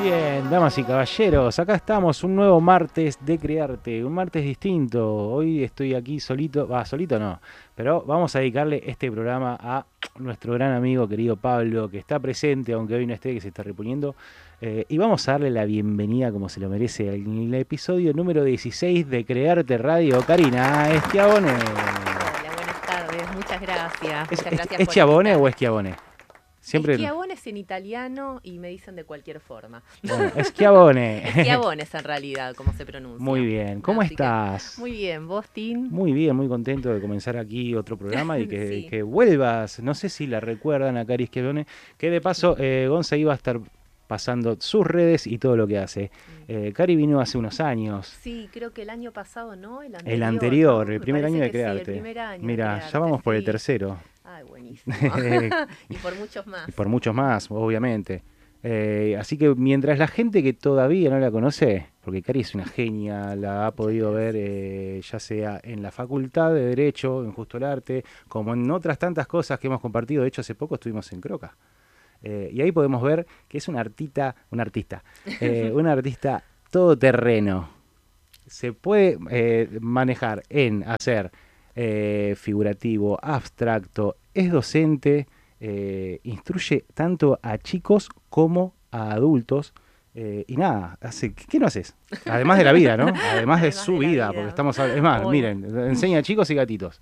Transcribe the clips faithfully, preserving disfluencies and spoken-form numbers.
Bien, damas y caballeros, acá estamos, un nuevo martes de Crearte, un martes distinto. Hoy estoy aquí solito, va, solito no, pero vamos a dedicarle este programa a nuestro gran amigo querido Pablo, que está presente, aunque hoy no esté, que se está reponiendo. Eh, y vamos a darle la bienvenida, como se lo merece, en el episodio número dieciséis de Crearte Radio. Karina Schiavone. Hola, buenas tardes, muchas gracias. ¿Es, Muchas es, gracias ¿es por Schiavone invitarme. o Schiavone? Siempre... Schiavone es en italiano y me dicen de cualquier forma. Bueno, Schiavone. Schiavone es en realidad como se pronuncia. Muy bien, ¿cómo Así que, estás? muy bien, ¿vos, Tin? Muy bien, muy contento de comenzar aquí otro programa y que, Sí. que vuelvas. No sé si la recuerdan a Cari Schiavone, que de paso eh, Gonza iba a estar pasando sus redes y todo lo que hace. Eh, Cari vino hace unos años. Sí, creo que el año pasado, ¿no? El anterior, El anterior, ¿no? el Me primer año parece de que sí, Crearte. el primer año de Mira, Crearte, ya vamos por el sí. tercero. Ay, buenísimo. Y por muchos más. Y por muchos más, obviamente. Eh, así que mientras la gente que todavía no la conoce, porque Cari es una genia, la ha podido ver eh, ya sea en la Facultad de Derecho, en Justo el Arte, como en otras tantas cosas que hemos compartido. De hecho, hace poco estuvimos en Croca. Eh, y ahí podemos ver que es un artista, un artista, eh, un artista todoterreno. Se puede eh, manejar en hacer eh, figurativo, abstracto, es docente, eh, instruye tanto a chicos como a adultos. Eh, y nada, hace, ¿qué no haces? Además de la vida, ¿no? Además de Además su de la vida, vida. porque estamos... Es más, Hoy. miren, enseña a chicos y gatitos.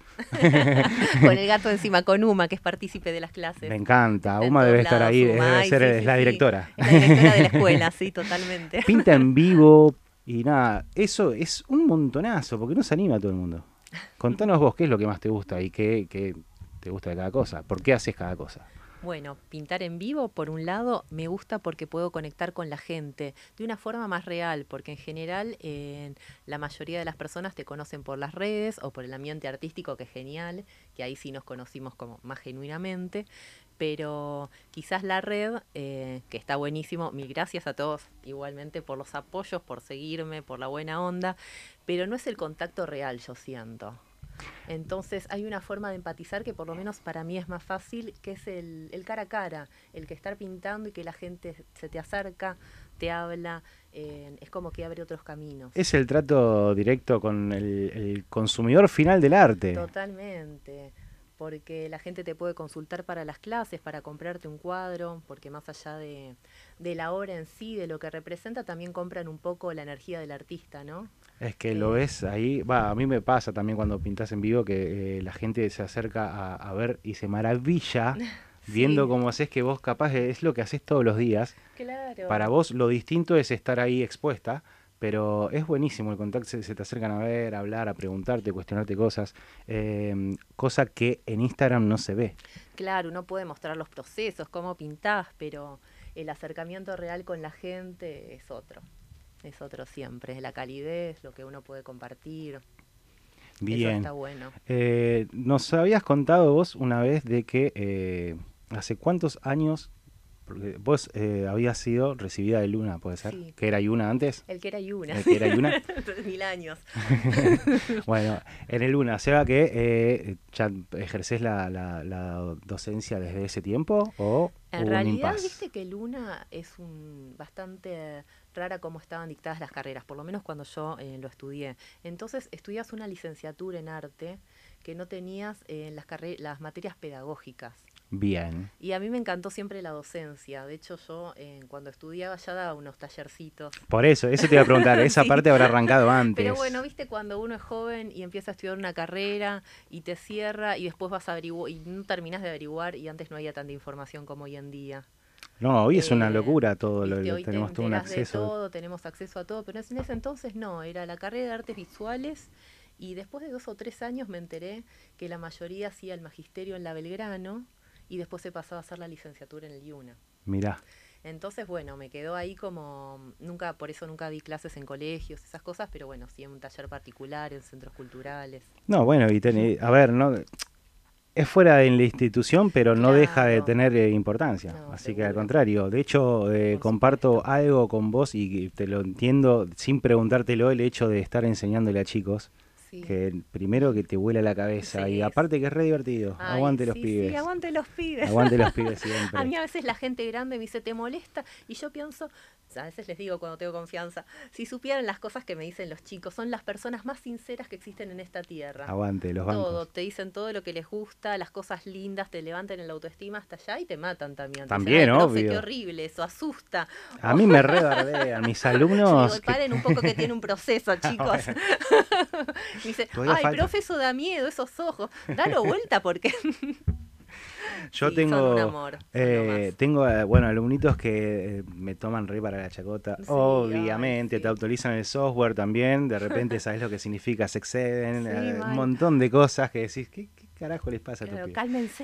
Con el gato encima, con Uma, que es partícipe de las clases. Me encanta, Está en Uma debe todos estar lados, ahí, Uma. debe Ay, ser sí, es sí, la sí. directora. Es la directora de la escuela, sí, totalmente. Pinta en vivo y nada, eso es un montonazo, porque no se anima a todo el mundo. Contanos vos qué es lo que más te gusta y qué, qué te gusta de cada cosa, por qué haces cada cosa. Bueno, pintar en vivo, por un lado, me gusta porque puedo conectar con la gente de una forma más real, porque en general eh, la mayoría de las personas te conocen por las redes o por el ambiente artístico, que es genial, que ahí sí nos conocimos como más genuinamente, pero quizás la red, eh, que está buenísimo, mil gracias a todos igualmente por los apoyos, por seguirme, por la buena onda, pero no es el contacto real, yo siento. Entonces hay una forma de empatizar que por lo menos para mí es más fácil, que es el, el cara a cara, el que estar pintando y que la gente se te acerca, te habla, eh, es como que abre otros caminos. Es el trato directo con el, el consumidor final del arte. Totalmente, porque la gente te puede consultar para las clases, para comprarte un cuadro, porque más allá de, de la obra en sí, de lo que representa, también compran un poco la energía del artista, ¿no? Es que Eh, lo ves ahí, va, a mí me pasa también cuando pintas en vivo que eh, la gente se acerca a, a ver y se maravilla viendo Sí. cómo haces, que vos capaz de- es lo que haces todos los días. Claro. Para vos lo distinto es estar ahí expuesta, pero es buenísimo el contacto, se, se te acercan a ver, a hablar, a preguntarte, cuestionarte cosas, eh, cosa que en Instagram no se ve. Claro, uno puede mostrar los procesos, cómo pintás, pero el acercamiento real con la gente es otro. Es otro siempre, es la calidez, lo que uno puede compartir. Bien. Eso está bueno. Eh, nos habías contado vos una vez de que eh, hace cuántos años, porque vos eh, habías sido recibida de Luna, ¿puede ser? Sí. ¿Que era Yuna antes? El que era Yuna. El que era Yuna. Tres mil años. Bueno, en el Luna, ¿se va que eh, ya ejercés la, la, la docencia desde ese tiempo o En hubo un realidad, impasse? viste que Luna es un bastante rara como estaban dictadas las carreras, por lo menos cuando yo eh, lo estudié. Entonces, estudias una licenciatura en arte que no tenías en eh, las, carre- las materias pedagógicas. Bien. Y a mí me encantó siempre la docencia. De hecho, yo eh, cuando estudiaba ya daba unos tallercitos. Por eso, eso te iba a preguntar, esa Sí. parte habrá arrancado antes. Pero bueno, viste cuando uno es joven y empieza a estudiar una carrera y te cierra y después vas a averiguar y no terminás de averiguar y antes no había tanta información como hoy en día. No, hoy es una Eh, locura todo, lo, viste, lo- hoy te tenemos todo un enterás de acceso. todo, tenemos acceso a todo, pero en ese entonces no, era la carrera de artes visuales y después de dos o tres años me enteré que la mayoría hacía el magisterio en la Belgrano y después se pasaba a hacer la licenciatura en el Yuna. Mirá. Entonces, bueno, me quedó ahí como, nunca, por eso nunca di clases en colegios, esas cosas, pero bueno, sí en un taller particular, en centros culturales. No, bueno, y ten- a ver, no es fuera de la institución, pero no Claro. deja de tener eh, importancia. No, Así que al seguro. contrario, de hecho, eh, Por comparto supuesto. algo con vos y te lo entiendo sin preguntártelo, el hecho de estar enseñándole a chicos. Sí. que primero que te vuela la cabeza Sí, y es. aparte que es re divertido. Ay, Aguante los sí, pibes. sí, aguante los pibes. Aguante los pibes A siempre. mí a veces la gente grande me dice, ¿te molesta? Y yo pienso, o sea, a veces les digo cuando tengo confianza, si supieran las cosas que me dicen los chicos, son las personas más sinceras que existen en esta tierra. Aguante los Todo, bancos. te dicen todo lo que les gusta, las cosas lindas, te levantan el autoestima hasta allá y te matan también. Te dicen, ay, También, profe, qué obvio. horrible, eso asusta. A O- mí me rebardean mis yo digo, alumnos que paren un poco que tiene un proceso, chicos. bueno, Me dice, todavía ay, falta. profe, eso da miedo, esos ojos. Dalo vuelta porque... Yo Sí, son un tengo, amor, son lo eh, más. tengo, eh, bueno, alumnitos que eh, me toman re para la chacota. Sí, ay, Obviamente, te sí. actualizan el software también. De repente sabes lo que significa se exceden, Sí, eh, un mal. montón de cosas que decís, ¿qué, qué carajo les pasa a estos Claro, pibes? cálmense.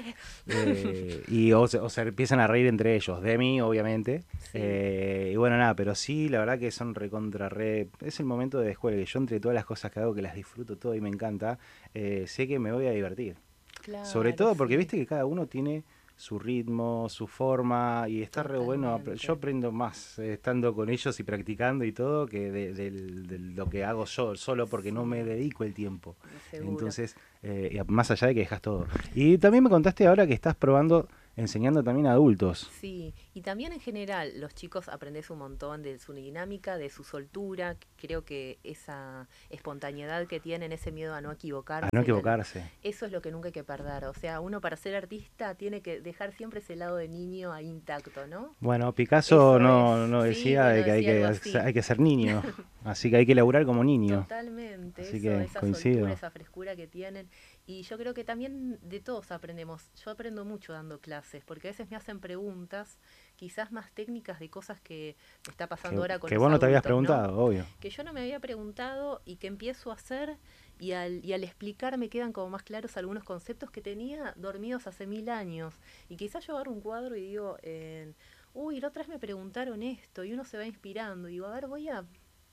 Eh, y o se, o se empiezan a reír entre ellos, de mí, obviamente. Sí, Eh, y bueno, nada, pero sí, la verdad que son recontra re. Es el momento de descuelgue. Yo, entre todas las cosas que hago, que las disfruto todo y me encanta, eh, sé que me voy a divertir. Sobre claro, todo porque sí, viste que cada uno tiene su ritmo, su forma, y está re bueno. ap- Yo totalmente, aprendo más eh, estando con ellos y practicando y todo que de, del- de lo que hago yo solo porque no me sí, dedico el tiempo. seguro. Entonces, eh, y a- más allá de que dejas todo. Y también me contaste ahora que estás probando, enseñando también a adultos. Sí, y también en general los chicos aprendes un montón de su dinámica, de su soltura. Creo que esa espontaneidad que tienen, ese miedo a no A no equivocarse, a no- equivocarse. eso es lo que nunca hay que perder. O sea, uno para ser artista tiene que dejar siempre ese lado de niño ahí intacto, ¿no? Bueno, Picasso Eso es, no, no sí, decía bueno, de que hay decía algo que, así. hay que ser niño, así que hay que laburar como niño. Totalmente, Así eso, que esa soltura, coincido. esa frescura que tienen. Y yo creo que también de todos aprendemos. Yo aprendo mucho dando clases, porque a veces me hacen preguntas, quizás más técnicas de cosas que me está pasando Que, ahora con que los vos no te habías adultos, ¿no? preguntado, obvio. Que yo no me había preguntado y que empiezo a hacer y al, y al explicar me quedan como más claros algunos conceptos que tenía dormidos hace mil años. Y quizás yo agarro un cuadro y digo, eh, uy, la otra vez me preguntaron esto y uno se va inspirando. Y digo, a ver, voy a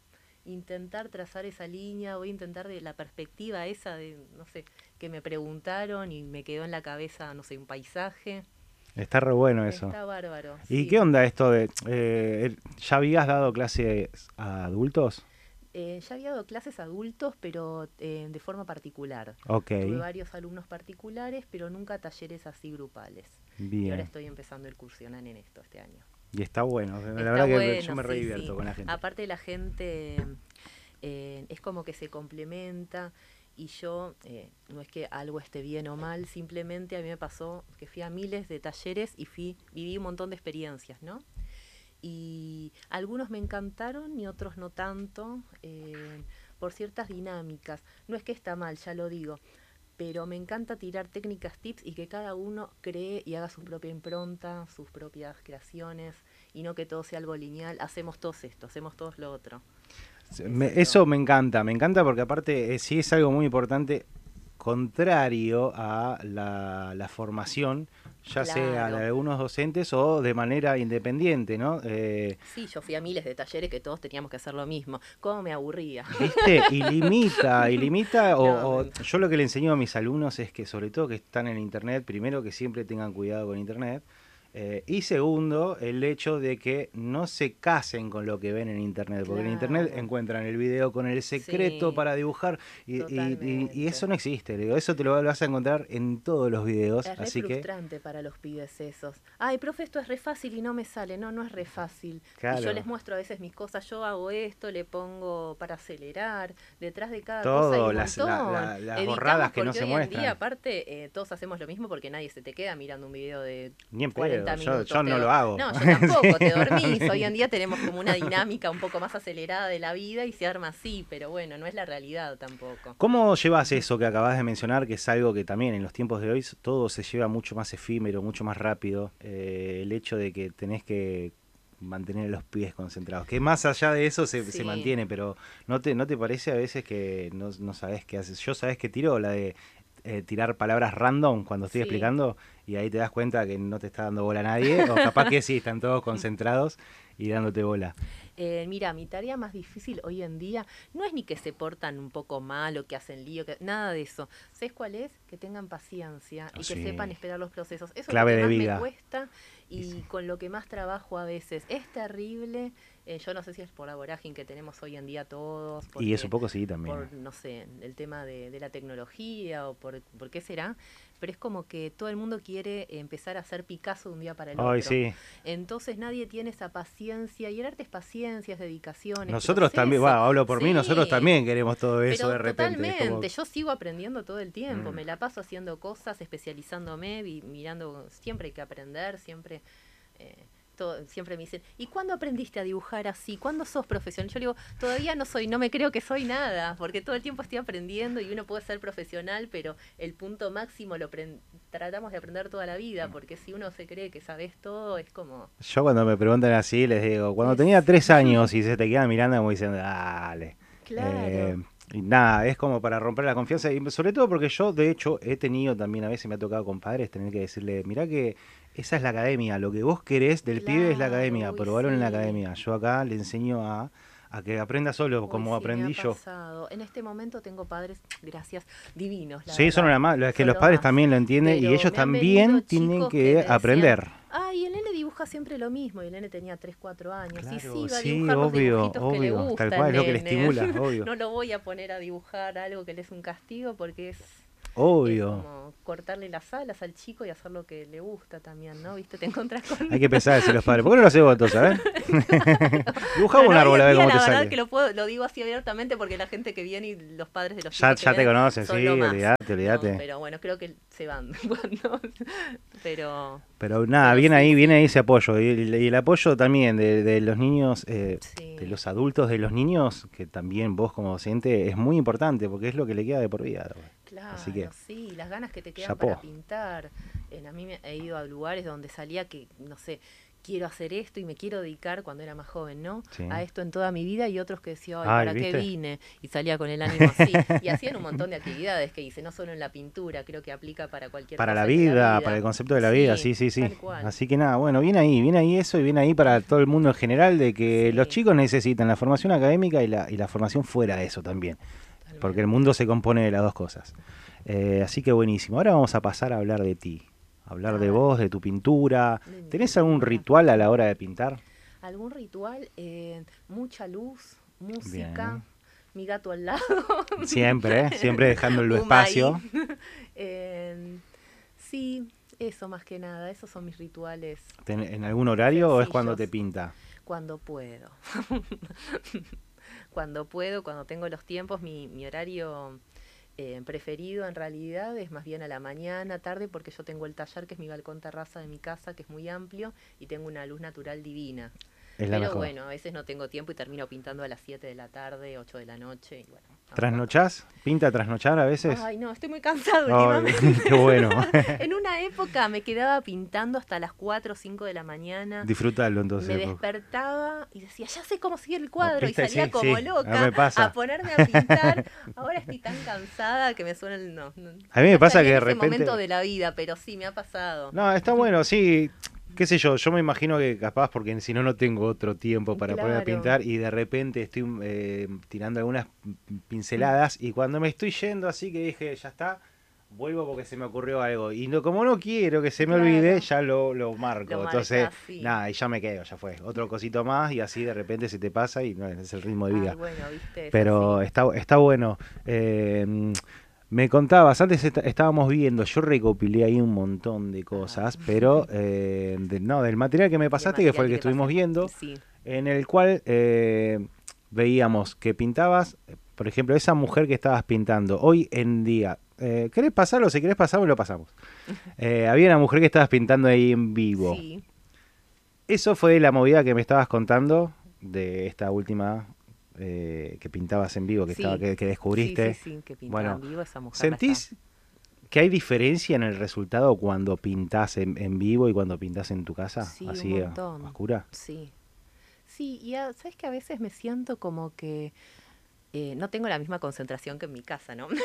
intentar trazar esa línea, voy a intentar de la perspectiva esa de, no sé, que me preguntaron y me quedó en la cabeza, no sé, un paisaje. Está re bueno eso. Está bárbaro, ¿Y sí. qué onda esto de... eh, ¿ya habías dado clases a adultos? Eh, ya había dado clases a adultos, pero eh, de forma particular. Ok, Tuve varios alumnos particulares, pero nunca talleres así grupales. Y ahora bien. estoy empezando el cursionan en esto este año. Y está bueno. La Está verdad que yo bueno, me re sí, divierto sí. con la gente. Aparte la gente eh, es como que se complementa y yo, eh, no es que algo esté bien o mal, simplemente a mí me pasó que fui a miles de talleres y fui, viví un montón de experiencias, ¿no? Y algunos me encantaron y otros no tanto, eh, por ciertas dinámicas. No es que está mal, ya lo digo, pero me encanta tirar técnicas, tips y que cada uno cree y haga su propia impronta, sus propias creaciones y no que todo sea algo lineal. Hacemos todos esto, hacemos todos lo otro. Se- Eso me- digo. eso me encanta, me encanta porque aparte eh, sí es algo muy importante, contrario a la, la formación, ya sea la Claro. de algunos docentes o de manera independiente, ¿no? Eh, Sí, yo fui a miles de talleres que todos teníamos que hacer lo mismo. ¿Cómo me aburría? ¿Viste? Y limita, y limita, No, o, o me- yo lo que le enseño a mis alumnos es que sobre todo que están en internet, primero que siempre tengan cuidado con internet, eh, y segundo, el hecho de que no se casen con lo que ven en internet, porque en internet claro. encuentran el video con el secreto Sí, para dibujar, y, y- y- y eso totalmente. no existe, le digo, eso te lo vas a encontrar en todos los videos, Es re así que, frustrante para los pibes esos. Ay, profe, esto es re fácil y no me sale. No, no es re fácil. Y yo les claro, muestro a veces mis cosas. Yo hago esto, le pongo para acelerar. Detrás de cada cosa hay todo, un las, la- montón. la- las Editamos borradas que no porque se hoy en día, muestran, aparte, eh, todos hacemos lo mismo porque nadie se te queda mirando un video de ni en cuarenta pedo, yo, minutos. yo Te no do- lo hago. No, yo tampoco, te dormís. Sí. Hoy en día tenemos como una dinámica un poco más acelerada de la vida y se arma así, pero bueno, no es la realidad tampoco. ¿Cómo llevas eso que acabas de mencionar, que es algo que también en los tiempos de hoy todo se lleva mucho más efímero, mucho más rápido? Eh, el hecho de que tenés que mantener los pies concentrados, que más allá de eso se, se Sí, mantiene, pero ¿no te, no te parece a veces que no, no sabés qué haces? Yo sabés que tiro la de eh, tirar palabras random cuando estoy sí. explicando y ahí te das cuenta que no te está dando bola a nadie, o capaz que sí, están todos concentrados y dándote bola. Eh, mira, mi tarea más difícil hoy en día no es ni que se portan un poco mal o que hacen lío, que, nada de eso. ¿Sabes cuál es? Que tengan paciencia y que Sí, sepan esperar los procesos. Eso es lo clave que de más me vida. cuesta y sí. con lo que más trabajo a veces. Es terrible, eh, yo no sé si es por la vorágine que tenemos hoy en día todos, porque, Y eso un poco sí también. por, no sé, el tema de, de la tecnología o por, por qué será, pero es como que todo el mundo quiere empezar a ser Picasso de un día para el Ay, otro. sí. Entonces nadie tiene esa paciencia, y el arte es paciencia, es dedicación, es Nosotros proceso. también, bueno, hablo por Sí, mí, nosotros también queremos todo eso pero de repente. Es totalmente, como, yo sigo aprendiendo todo el tiempo, mm. me la paso haciendo cosas, especializándome, vi- mirando, siempre hay que aprender, siempre... eh, todo- siempre me dicen, ¿y cuándo aprendiste a dibujar así? ¿Cuándo sos profesional? Yo le digo, todavía no soy, no me creo que soy nada, porque todo el tiempo estoy aprendiendo y uno puede ser profesional, pero el punto máximo lo apren- tratamos de aprender toda la vida, porque si uno se cree que sabes todo, es como... Yo cuando me preguntan así les digo, cuando Es... tenía tres años y se te quedan mirando como diciendo, dale. Eh, Claro. y nada, es como para romper la confianza. Y sobre todo porque yo, de hecho, he tenido también, a veces me ha tocado con padres tener que decirle, mirá que esa es la academia, lo que vos querés del pibe es la Claro, academia, uy, probarlo en la sí. academia. Yo acá le enseño a, a que aprenda solo, Uy, como sí, me ha aprendí yo. pasado. En este momento tengo padres, gracias, divinos, la Sí, son verdad. una más, es que Son los lo padres más. también lo entienden y Pero ellos me han venido también tienen chicos que que me decían, aprender. ay, el nene dibuja siempre lo mismo. Y el nene tenía tres cuatro años. Y Claro, sí, va a sí, dibujar los obvio, dibujitos que le obvio, tal gustan, cual es lo que le nene. estimula, obvio, No lo voy a poner a dibujar algo que le es un castigo, porque es, es obvio. como cortarle las alas al chico y hacer lo que le gusta también, ¿no? ¿Viste? Te encontrás con... Hay que pensar decir los padres, ¿por qué no lo hacemos entonces, a ver? Dibujamos No, un no, árbol hoy a en ver día cómo la te verdad sale. que lo puedo, lo digo así abiertamente porque la gente que viene y los padres de los Ya, chicos que ya te vienen conocen, son sí, lo más. olvídate, No, olvídate. pero bueno, creo que se van cuando, pero, Pero nada, pero viene sí, ahí, viene sí, ahí ese apoyo. Y, el y el apoyo también de, de los niños, eh, de sí, los adultos de los niños, que también vos como docente, es muy importante porque es lo que le queda de por vida. Así que, claro, sí, las ganas que te quedan para chapó. pintar. En, a mí me he ido a lugares donde salía que, no sé, quiero hacer esto y me quiero dedicar cuando era más joven, ¿no? Sí. A esto en toda mi vida, y otros que decían, ay, Ay, ¿para qué ¿viste? vine? Y salía con el ánimo así. Y hacían un montón de actividades que hice, no solo en la pintura, creo que aplica para cualquier Para la cosa de la vida, vida. para el concepto de la vida, Sí, sí, sí, sí. tal cual. Así que nada, bueno, viene ahí, viene ahí eso y viene ahí para todo el mundo en general de que los Sí, chicos necesitan la formación académica y la, y la formación fuera de eso también, porque el totalmente. mundo se compone de las dos cosas. Eh, así que buenísimo. Ahora vamos a pasar a hablar de ti, hablar A de ver, vos, de tu pintura. de mi ¿Tenés algún pintura. ritual a la hora de pintar? ¿Algún ritual? Eh, mucha luz, música, Bien. mi gato al lado. Siempre, ¿eh? Siempre dejando el Uma ahí. espacio. Eh, sí, eso más que nada, esos son mis rituales ¿Ten- ¿En algún horario o es cuando te sencillos, pinta? cuando puedo. Cuando puedo, cuando tengo los tiempos, mi, mi horario eh, preferido en realidad es más bien a la mañana, tarde, porque yo tengo el taller que es mi balcón terraza de mi casa, que es muy amplio, y tengo una luz natural divina. Es la Pero mejor. bueno, a veces no tengo tiempo y termino pintando a las siete de la tarde, ocho de la noche, y bueno. no, ¿Trasnochás? ¿Pinta trasnochar a veces? Ay, no, estoy muy cansada Ay, últimamente. qué bueno. En una época me quedaba pintando hasta las cuatro o cinco de la mañana. Disfrutalo entonces. Me pues. despertaba y decía, ya sé cómo sigue el cuadro, y ¿Viste? salía Sí, como sí, loca a mí me pasa. a ponerme a pintar. Ahora estoy tan cansada que me suena el no. no A mí me no pasa estaría que de en ese repente... momento de la vida, pero sí, me ha pasado. No, está bueno, sí. Qué sé yo, yo me imagino que capaz, porque si no, no tengo otro tiempo para poner a Claro. pintar y de repente estoy eh, tirando algunas pinceladas y cuando me estoy yendo así que dije, ya está, vuelvo porque se me ocurrió algo. Y no, como no quiero que se me Claro. olvide, ya lo, lo marco. Lo Entonces, marcás, sí. nada, y ya me quedo, ya fue. Otro cosito más y así de repente se te pasa y no, es el ritmo de vida. Ay, bueno, viste, eso Pero sí. está, está bueno. Eh, me contabas, antes est- estábamos viendo, yo recopilé ahí un montón de cosas, Ah. pero eh, de- no, del material que me Del pasaste, que fue el que material te estuvimos pasé. viendo, Sí. en el cual eh, veíamos que pintabas, eh, por ejemplo, esa mujer que estabas pintando hoy en día. Eh, ¿Querés pasarlo? Si querés pasarlo, lo pasamos. Eh, había una mujer que estabas pintando ahí en vivo. Sí. Eso fue la movida que me estabas contando de esta última eh, que pintabas en vivo, que, Sí. estaba, que, que descubriste. Sí, sí, sí, que pintaba Bueno, en vivo esa mujer. la ¿Sentís que hay diferencia en el resultado cuando pintás en, en vivo y cuando pintás en tu casa? Sí, un así a- montón. oscura. Sí. Sí, y a- sabes que a veces me siento como que Eh, no tengo la misma concentración que en mi casa, ¿no?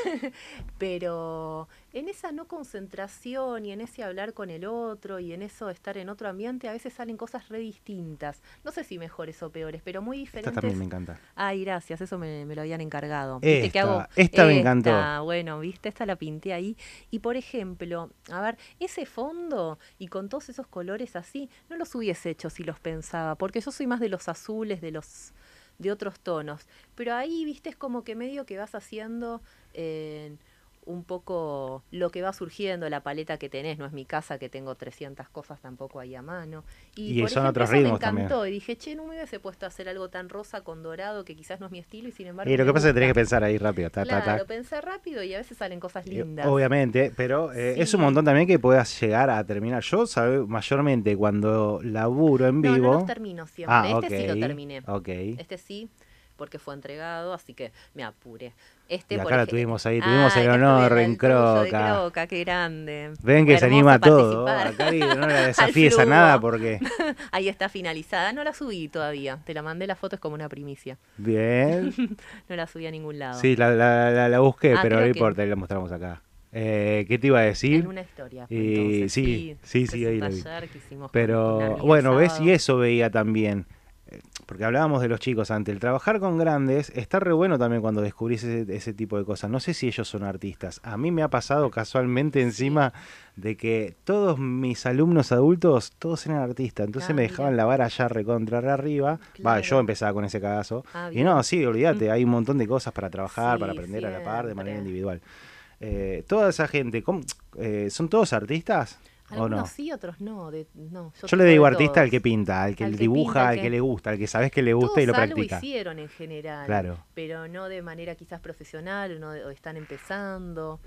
Pero en esa no concentración y en ese hablar con el otro y en eso estar en otro ambiente, a veces salen cosas re distintas. No sé si mejores o peores, pero muy Esta diferentes. también me encanta. Ay, gracias, eso me, me lo habían encargado. Esta, ¿Viste que hago? esta me encantó. Bueno, viste, esta la pinté ahí. Y por ejemplo, a ver, ese fondo y con todos esos colores así, no los hubiese hecho si los pensaba, porque yo soy más de los azules, de los de otros tonos. Pero ahí, viste, es como que medio que vas haciendo eh, un poco lo que va surgiendo, la paleta que tenés. No es mi casa, que tengo trescientas cosas tampoco ahí a mano. Y, Y por son ejemplo, otros eso me ritmos encantó. también. Y dije, che, no me hubiese puesto a hacer algo tan rosa con dorado, que quizás no es mi estilo, y sin embargo Y lo me que pasa es que tenés que gusta. pensar ahí rápido. Ta, ta, Claro, ta. pensé rápido y a veces salen cosas Eh, lindas. Obviamente, pero eh, es un Sí. montón también que puedas llegar a terminar. Yo, sabe, mayormente cuando laburo en No, no vivo. los termino siempre. Ah, Este ok. sí lo terminé. Ok. Este sí, porque fue entregado, así que me apuré. Este, Y por acá la ejemplo. tuvimos ahí, tuvimos Ah, el acá estuve honor en en el tuyo de Croca. Croca, qué grande. Ven que se Hermoso anima todo. participar. A Cari no la Al desafíes a flujo. nada porque. Ahí está finalizada. No la subí todavía. Te la mandé, la foto es como una primicia. Bien. No la subí a ningún lado. Sí, la, la, la, la busqué, Ah, pero no creo que importa, ahí la mostramos acá. Eh, ¿Qué te iba a en decir? una historia. fue Y Entonces, sí, sí, sí, sí, es ahí un lo vi. taller que hicimos con una Pero amiga el bueno, ¿ves? Y sábado. eso veía también. eh, Porque hablábamos de los chicos antes. El trabajar con grandes está re bueno también cuando descubrís ese, ese tipo de cosas. No sé si ellos son artistas. A mí me ha pasado casualmente Sí. encima de que todos mis alumnos adultos, todos eran artistas. Entonces Ah, me mira. dejaban la vara allá recontra re arriba. Va, yo Claro. empezaba con ese cagazo. Ah, Y bien. no, sí, olvídate, hay un montón de cosas para trabajar, para Sí, aprender a la par de manera siempre. individual. Eh, toda esa gente, ¿cómo- eh, ¿son todos artistas o Algunos no? sí, otros no. De, no yo Yo le tengo digo de artista al todos. que pinta, al que Al le que pinta, dibuja, al al que que... le gusta, al que sabes que le gusta y Todos lo algo practica. hicieron en general, Claro. pero no de manera quizás profesional, o, no de- o están empezando.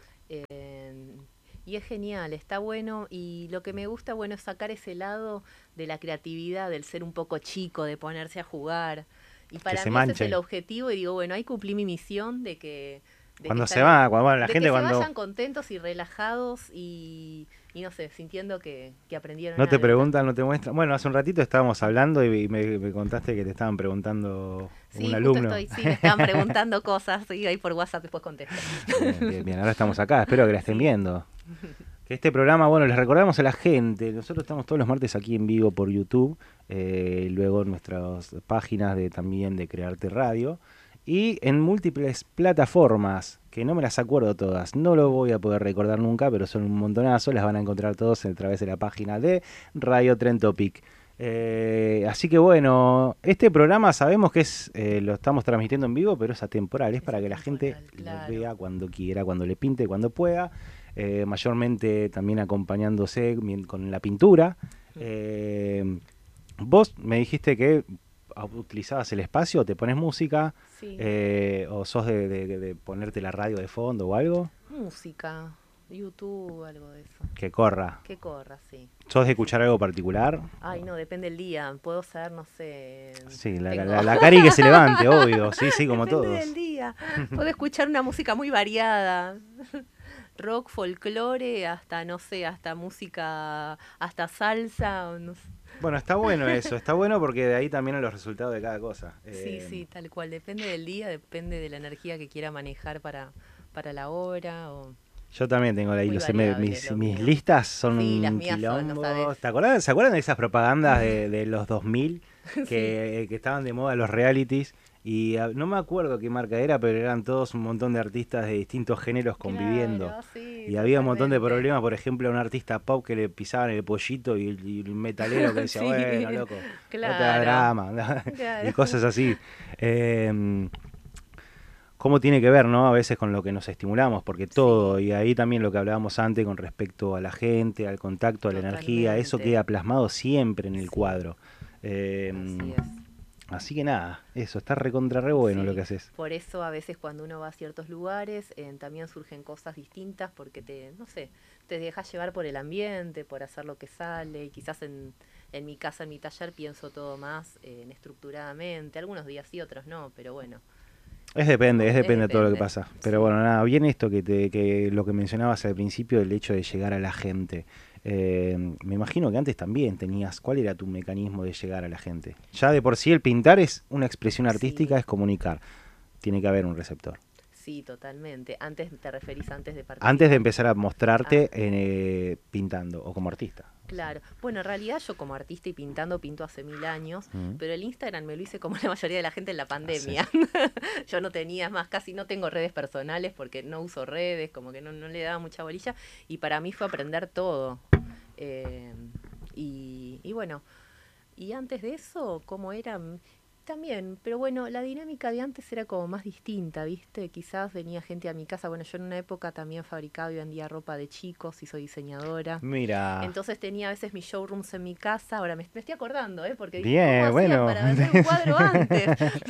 eh, y es genial, está bueno. Y lo que me gusta, bueno, es sacar ese lado de la creatividad, del ser un poco chico, de ponerse a jugar. Y Que para se mí ese es manche. el objetivo. Y digo, bueno, ahí cumplí mi misión de que... De Cuando que se están- va, cuando, bueno, la de gente que cuando... se vayan contentos y relajados y, y no sé, sintiendo que, que aprendieron No te algo preguntan, también. no te muestran. Bueno, hace un ratito estábamos hablando y me, me contaste que te estaban preguntando un Sí, justo alumno. estoy, sí, me estaban preguntando cosas, y ahí por WhatsApp después contesto. Bien, bien, bien, ahora estamos acá, espero que la estén Sí. viendo. Que este programa, bueno, les recordamos a la gente, nosotros estamos todos los martes aquí en vivo por YouTube, eh, luego en nuestras páginas de también de Crearte Radio y en múltiples plataformas, que no me las acuerdo todas, no lo voy a poder recordar nunca, pero son un montonazo, las van a encontrar todos a través de la página de Radio Trend Topic. Eh, así que bueno, este programa sabemos que es eh, lo estamos transmitiendo en vivo, pero es atemporal, es Es para que la gente atemporal, lo claro. vea cuando quiera, cuando le pinte, cuando pueda. Eh, mayormente también acompañándose mien- con la pintura. Eh, vos me dijiste que ah, utilizabas el espacio, te pones música, Sí, eh, o sos de, de- de ponerte la radio de fondo o algo, música, YouTube, algo de eso. que corra. Que corra, sí. ¿Sos de escuchar algo particular? Ay, no, depende del día. Puedo ser, no sé. Sí, la, tengo- la, la Cari que se levante, obvio, sí, sí, como Depende todos. del día. Puedo escuchar una música muy variada. Rock, folclore, hasta, no sé, hasta música, hasta salsa. o no sé. Bueno, está bueno eso, está bueno porque de ahí también los resultados de cada cosa. Sí, Eh, sí, tal cual. Depende del día, depende de la energía que quiera manejar para, para la hora. O... Yo también tengo ahí, Muy los, me- variable mis, lo mis mío. listas son Sí, las un mías son, no quilombo. sabés. ¿Te acordás? ¿Se acuerdan de esas propagandas de, de los dos mil que, que estaban de moda los realities? Y ah, no me acuerdo qué marca era, pero eran todos un montón de artistas de distintos géneros conviviendo. Claro, sí, Y había un montón de totalmente. problemas, por ejemplo, a un artista pop que le pisaban el pollito y el, y el metalero que decía, Sí, bueno, loco, no te da claro. drama, Claro. y cosas así. Eh, cómo tiene que ver, ¿no? A veces con lo que nos estimulamos, porque todo, Sí. y ahí también lo que hablábamos antes con respecto a la gente, al contacto, a la energía, eso Totalmente. queda plasmado siempre en el Sí. cuadro. Eh, Así es. así que nada, eso, está recontra re bueno Sí, lo que haces. Por eso a veces cuando uno va a ciertos lugares eh, también surgen cosas distintas porque te, no sé, te dejas llevar por el ambiente, por hacer lo que sale. Y quizás en, en mi casa, en mi taller, pienso todo más eh, estructuradamente. Algunos días sí, otros no, pero bueno. Es depende, es Es depende de todo lo que depende, pasa. Pero sí. bueno, nada, bien esto que, te, que lo que mencionabas al principio, el hecho de llegar a la gente. Eh, me imagino que antes también tenías, ¿cuál era tu mecanismo de llegar a la gente? Ya de por sí el pintar es una expresión artística, Sí. es comunicar. tiene que haber un receptor. Sí, totalmente. Antes te referís antes de participar. Antes de empezar a mostrarte Ah. eh, pintando o como artista. Claro. Bueno, en realidad yo como artista y pintando pinto hace mil años, Mm. pero el Instagram me lo hice como la mayoría de la gente en la pandemia. Sí. Yo no tenía, más casi no tengo redes personales porque no uso redes, como que no, no le daba mucha bolilla, y para mí fue aprender todo. Eh, y, y bueno, y antes de eso, ¿cómo era? También, pero bueno, la dinámica de antes era como más distinta, ¿viste? Quizás venía gente a mi casa, bueno, yo en una época también fabricaba y vendía ropa de chicos y soy diseñadora. Mira. Entonces tenía a veces mis showrooms en mi casa, ahora me, me estoy acordando, ¿eh? Porque dije, Bien, ¿cómo bueno. hacía para vender un cuadro antes?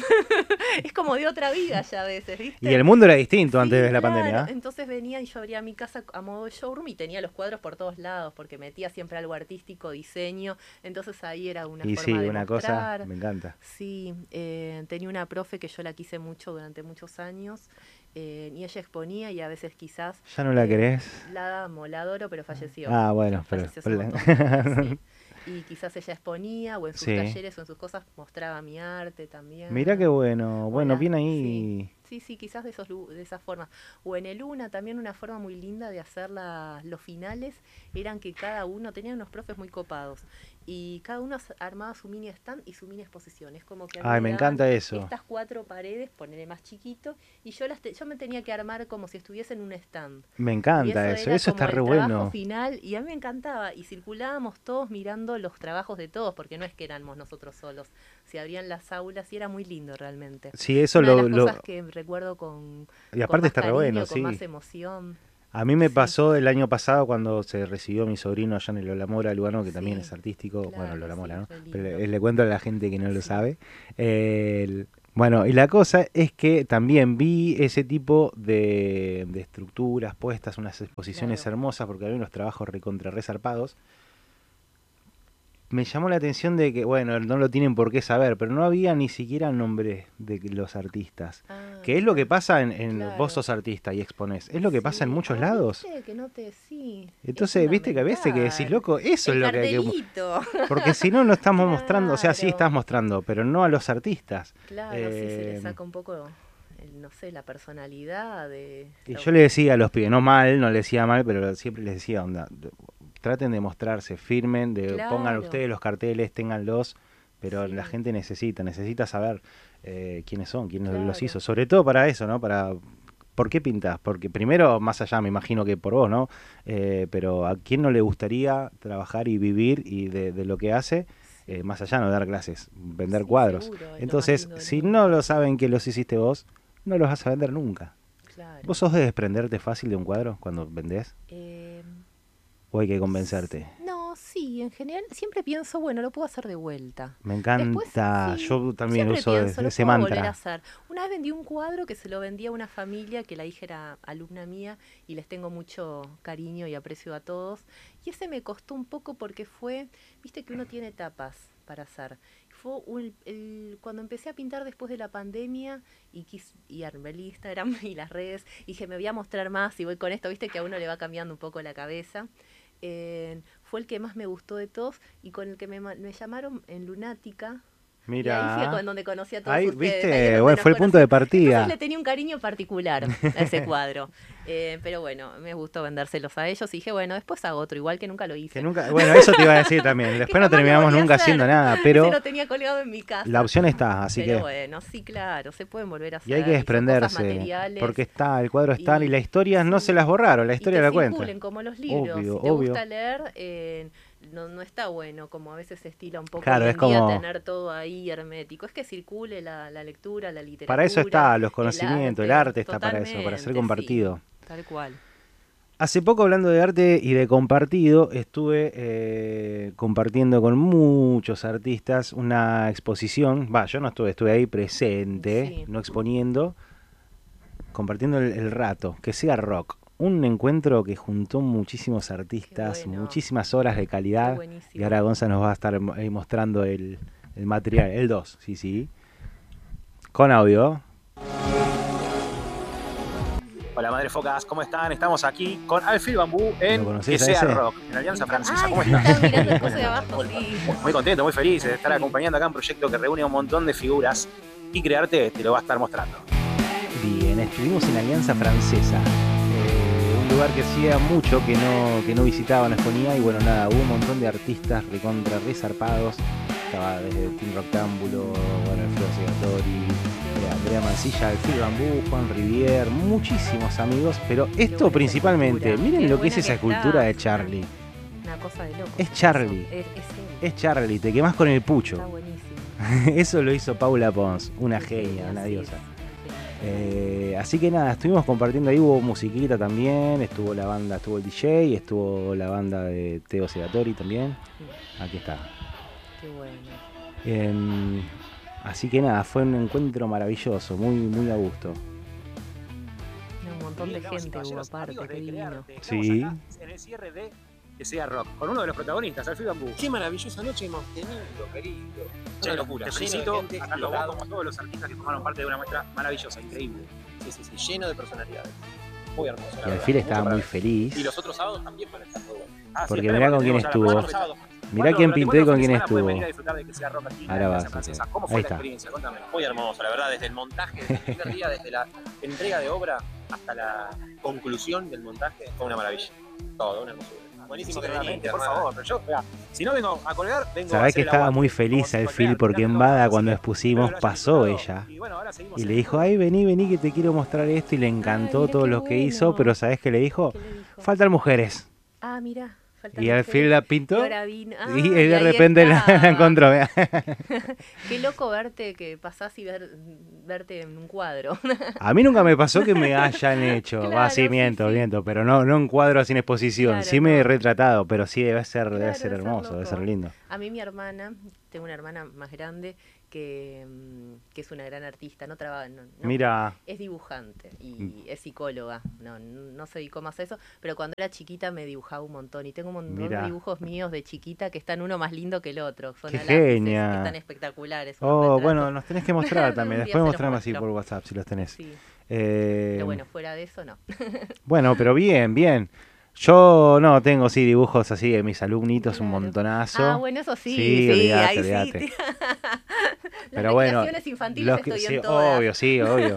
Es como de otra vida ya a veces, ¿viste? Y el mundo era distinto Sí, antes de la claro. pandemia. Entonces venía y yo abría mi casa a modo de showroom y tenía los cuadros por todos lados, porque metía siempre algo artístico, diseño, entonces ahí era una Y forma sí, de una mostrar. cosa, me encanta. Sí, eh, tenía una profe que yo la quise mucho durante muchos años, eh, y ella exponía y a veces quizás... ¿Ya no la eh, querés? La amo, la adoro, pero falleció. Ah, bueno, pero... Falleció hace un montón de años, sí. Y quizás ella exponía o en sus Sí. talleres o en sus cosas mostraba mi arte también. Mirá qué bueno, bueno, Hola, bien sí. ahí. Sí, sí, quizás de, esos, lu- de esa forma. O en el UNA también una forma muy linda de hacer la- los finales eran que cada uno, tenía unos profes muy copados, y cada uno as- armaba su mini stand y su mini exposición. Es como que a mí Ay, me me daban encanta eso. estas cuatro paredes, ponerle más chiquito, y yo las te- yo me tenía que armar como si estuviese en un stand. Me Y encanta eso eso, era eso como está re el trabajo bueno. final, y a mí me encantaba, y circulábamos todos mirando los trabajos de todos, porque no es que éramos nosotros solos, se abrían las aulas y era muy lindo realmente. Sí, eso Una de lo... las lo- cosas que recuerdo con, Y con aparte más está re cariño, bueno, con sí. más emoción. A mí me Sí. pasó el año pasado cuando se recibió mi sobrino allá en el Lola Mora, Lugano, que también Sí, es artístico. Bueno, claro, Lola Mora, sí, ¿no? re lindo. Pero le, le cuento a la gente que no lo Sí. sabe. Eh, el- bueno, y la cosa es que también vi ese tipo de, de estructuras puestas, unas exposiciones Claro. hermosas, porque había unos trabajos recontra resarpados. Me llamó la atención de que, bueno, no lo tienen por qué saber, pero no había ni siquiera nombres de los artistas. Ah, Que es lo que claro. pasa en, en Claro. vos sos artista y exponés. Es lo que pasa en Sí. muchos Ah, lados. ¿viste? Que no te, sí, es Entonces, viste que a veces que decís, fundamental. loco, eso es El lo que hay que... cartelito. Porque si no, no estamos mostrando, o sea, sí Claro. estás mostrando, pero no a los artistas. Claro, sí, se le Eh, saca un poco, el, no sé, la personalidad de... Y la- yo le decía a los pibes, no mal, no le decía mal, pero siempre les decía, onda, traten de mostrarse, firmen, de pongan Claro. ustedes los carteles, ténganlos, pero Sí. la gente necesita, necesita saber eh, quiénes son, quién los Claro. hizo, sobre todo para eso, ¿no? Para... ¿Por qué pintás? Porque primero, más allá, me imagino que por vos, ¿no? Eh, pero ¿a quién no le gustaría trabajar y vivir y de, de lo que hace? Sí. Eh, más allá, no dar clases, vender Sí, cuadros. seguro, es lo más Entonces, lindo del si mundo. no lo saben que los hiciste vos, no los vas a vender nunca. Claro. ¿Vos sos de desprenderte fácil de un cuadro cuando vendés? Eh, ¿O hay que convencerte? no, sí, en general siempre pienso, bueno, lo puedo hacer de vuelta. Me Después, encanta, sí, yo también siempre uso de- pienso, lo ese puedo volver a mantra. hacer. Una vez vendí un cuadro que se lo vendí a una familia que la hija era alumna mía y les tengo mucho cariño y aprecio a todos. Y ese me costó un poco porque fue, viste que uno tiene etapas para hacer. Fue un- el- cuando empecé a pintar después de la pandemia y, quis, y armé el Instagram y las redes, y dije, me voy a mostrar más y voy con esto, viste que a uno le va cambiando un poco la cabeza. Eh, fue el que más me gustó de todos y con el que me, ma- me llamaron en Lunática. Y ahí fui a Mira, con- donde conocí a todos ahí, ustedes. viste, ahí es donde bueno, los fue el punto de conocí. partida. Entonces le tenía un cariño particular a ese cuadro. Eh, pero bueno, me gustó vendérselos a ellos y dije, bueno, después hago otro, igual que nunca lo hice. Que nunca, bueno, eso te iba a decir también. Después no jamás lo terminamos volví a nunca hacer. haciendo nada, Ese pero lo tenía colgado en mi casa. la opción está, así pero que... bueno, sí, claro, se pueden volver a hacer. Y hay que son cosas desprenderse, materiales porque está, el cuadro está y, y- la historia no sí. se las borraron, la y historia que la cuenta. circulen como los libros. Obvio, si te obvio. gusta leer, eh, no, no está bueno, como a veces se estila un poco Claro, hoy es en día como- tener todo ahí hermético. Es que circule la, la lectura, la literatura. Para eso está, los el conocimientos, el arte está para eso, para ser totalmente, compartido. sí, tal cual. Hace poco, hablando de arte y de compartido, estuve eh, compartiendo con muchos artistas una exposición. Va, yo no estuve, estuve ahí presente, Sí. no exponiendo, compartiendo el, el rato, que sea rock. Un encuentro que juntó muchísimos artistas, Qué bueno. muchísimas horas de calidad. Qué buenísimo. Y ahora Gonza nos va a estar mo- ahí mostrando el, el material, el dos, sí, sí. Con audio. Hola Madre Focas, ¿cómo están? Estamos aquí con Alfil Bambú ¿Lo en conocés Que a sea ese? Rock, en Alianza Francesa. Ay, ¿Cómo sí, están? estaba mirando el coso de abajo, sí. Muy contento, muy feliz de estar acompañando acá un proyecto que reúne a un montón de figuras y Crearte te lo va a estar mostrando. Bien, estuvimos en Alianza Francesa, eh, un lugar que hacía mucho que no, que no visitaba, no exponía, y bueno, nada, hubo un montón de artistas recontra resarpados. Estaba desde Team Roctámbulo, bueno, Alfredo Segatori, eh, Andrea Mancilla, Alfil Bambú, Juan Rivier, muchísimos amigos, pero esto Qué principalmente, escultura. miren Qué lo que buena es esa que escultura está. de Charlie. Una cosa de loco. Es Charlie. Es, es él. Es Charlie, te quemás con el pucho. Está buenísimo. Eso lo hizo Paula Pons, una Qué genia, genia, una sí, diosa. sí. Eh, así que nada, estuvimos compartiendo ahí, hubo musiquita también, estuvo la banda, estuvo el D J, estuvo la banda de Teo Segatori también. Aquí está. Qué bueno. Eh, así que nada, fue un encuentro maravilloso, muy, muy a gusto. Un montón de Bien, damas y gente hubo caballeros, aparte, amigos qué de divino. Crearte, estamos Sí. acá en el cierre de Que Sea Rock, con uno de los protagonistas, Alfil Bambú. Qué maravillosa noche hemos tenido, querido. Una locura. Te Lleno de felicito, gente, a tanto vos explotado. como a todos los artistas que formaron parte de una muestra maravillosa, increíble. Sí, sí, sí, lleno de personalidades. Muy hermoso. la Y verdad. Alfil estaba Mucho para muy ver. feliz. Y los otros sábados también van a estar muy buenos. Ah, sí, Porque esperemos mirá que con quién tengamos ya la estuvo. próxima. Sábados. Mirá ¿Cuándo- quién durante pintó y cuántos con quién fines de semana pueden estuvo. venir a disfrutar de Que Sea Rock aquí en Ahora la vas, Alianza Francesa? sí. ¿Cómo Ahí fue la está. experiencia? Contame. Muy hermoso, la verdad, desde el montaje, desde el primer día, desde la entrega de obra hasta la conclusión del montaje, fue una maravilla. Todo, una hermosura. Buenísimo que Sinceramente, viniste, por hermano. favor, pero yo, vea, si no vengo a colgar, vengo a Sabés hacer que el estaba aguante, muy como feliz si fuera Alfil real, porque mirá en que Bada todo, cuando así que expusimos espero que lo hayan pasó disfrutado. ella. Y bueno, ahora seguimos Y en le el dijo, tour. ay, vení, vení que te quiero mostrar esto. Y le Ay, encantó mirá todo qué lo que hizo, bueno. pero ¿sabés qué le dijo? ¿Qué le dijo? Faltan mujeres. Ah, mira. faltan Y Alfil mujeres. la Y pintó. ahora vino. Ah, Y de ahí repente la, la estaba. encontró. mirá. Qué loco verte, que pasás y ver, verte en un cuadro. A mí nunca me pasó que me hayan hecho. Claro, Va, sí, sí, miento, sí. miento. Pero no, no en cuadro sin exposición. Claro, sí me he no. retratado, pero sí debe ser, debe Claro, ser debe ser hermoso, debe loco. ser lindo. A mí mi hermana, tengo una hermana más grande que, mm, que es una gran artista, no trabaja, no, no- Mira, es dibujante y es psicóloga, no, no se dedicó más a eso, pero cuando era chiquita me dibujaba un montón y tengo un montón Mira. de dibujos míos de chiquita que están uno más lindo que el otro, son Qué a lápices, genia. que están espectaculares. unos oh, retratos. bueno, nos tenés que mostrar también. Un día Después se los mostrame así muestro. por WhatsApp si los tenés. Sí, Eh, pero bueno, fuera de eso no. Bueno, pero bien, bien. Yo no tengo sí dibujos así de mis alumnitos, un Claro. montonazo. Ah, bueno, eso sí, Sí, sí, olvidate, ahí olvidate. sí. Las Pero bueno, recreaciones infantiles los que- estoy sí, en todas. obvio, sí, obvio.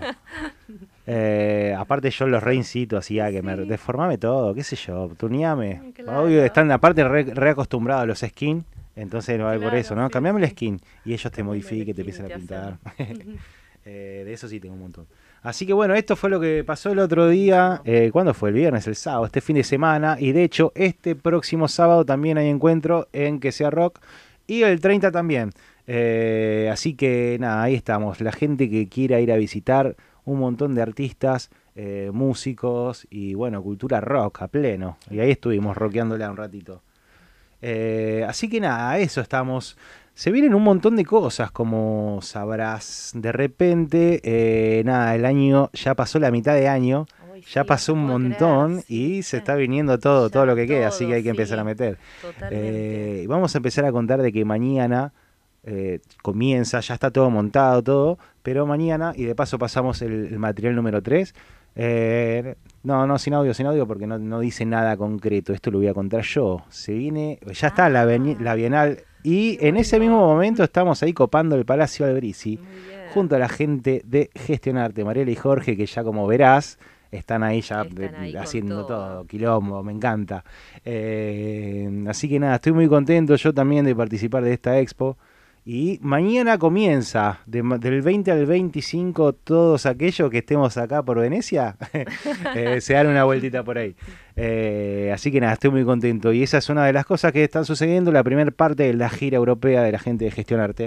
Eh, aparte yo los reincito así a que me Sí. deformame todo, qué sé yo, tuneame. Mm, claro. Obvio, están aparte re, reacostumbrados a los skins, entonces no hay por Claro, eso, ¿no? sí, Cambiame el sí. skin y ellos te Cambiame el modifiquen, te skin y empiezan a te pintar. hacen. Eh, de eso sí tengo un montón. Así que bueno, esto fue lo que pasó el otro día. Eh, ¿Cuándo fue? El viernes, el sábado, este fin de semana. Y de hecho, este próximo sábado también hay encuentro en Que Sea Rock. Y el treinta también. Eh, así que nada, ahí estamos. La gente que quiera ir a visitar, un montón de artistas, eh, músicos y bueno, cultura rock a pleno. Y ahí estuvimos rockeándola un ratito. Eh, así que nada, eso estamos. Se vienen un montón de cosas, como sabrás. De repente, eh, nada, el año ya pasó la mitad de año, Ay, ya sí, pasó no un puedo montón creer, sí, y se ya- está viniendo todo, ya todo lo que queda, así todo, que hay que empezar a sí, meter. Totalmente. Eh, y vamos a empezar a contar de que mañana eh, comienza, ya está todo montado, todo, pero mañana, y de paso pasamos el, el material número tres. Eh, no, no, sin audio, sin audio, porque no, no dice nada concreto. Esto lo voy a contar yo. Se viene, ya está la, veni- la Bienal, y Qué en ese bueno. mismo momento estamos ahí copando el Palacio Albrisi, Muy bien. junto a la gente de Gestionarte, Mariela y Jorge, que ya como verás, están ahí ya Están ahí eh, con haciendo todo. todo. quilombo, me encanta. Eh, así que nada, estoy muy contento yo también de participar de esta expo. Y mañana comienza, de ma- del veinte al veinticinco, todos aquellos que estemos acá por Venecia, eh, se dan una vueltita por ahí. Eh, así que nada, estoy muy contento. Y esa es una de las cosas que están sucediendo, la primera parte de la gira europea de la gente de Gestionarte.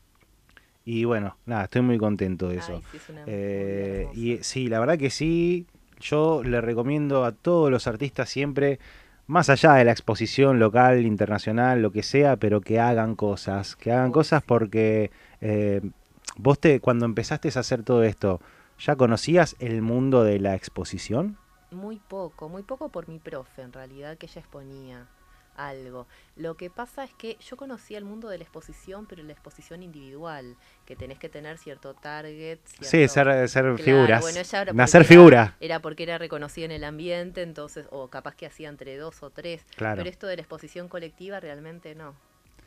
Y bueno, nada, estoy muy contento de eso. Ay, sí, es una Eh, movida y hermosa. sí, la verdad que sí, yo le recomiendo a todos los artistas siempre, más allá de la exposición local, internacional, lo que sea, pero que hagan cosas, que hagan Uy, cosas sí. porque eh, vos te, cuando empezaste a hacer todo esto, ¿ya conocías el mundo de la exposición? Muy poco, muy poco por mi profe, en realidad, que ella exponía algo. Lo que pasa es que yo conocía el mundo de la exposición, pero la exposición individual, que tenés que tener cierto target. Sí, cierto- ser, ser Claro, figuras, bueno, ella era nacer porque figura, Era, era porque era reconocida en el ambiente, entonces, o capaz que hacía entre dos o tres. claro. Pero esto de la exposición colectiva realmente no.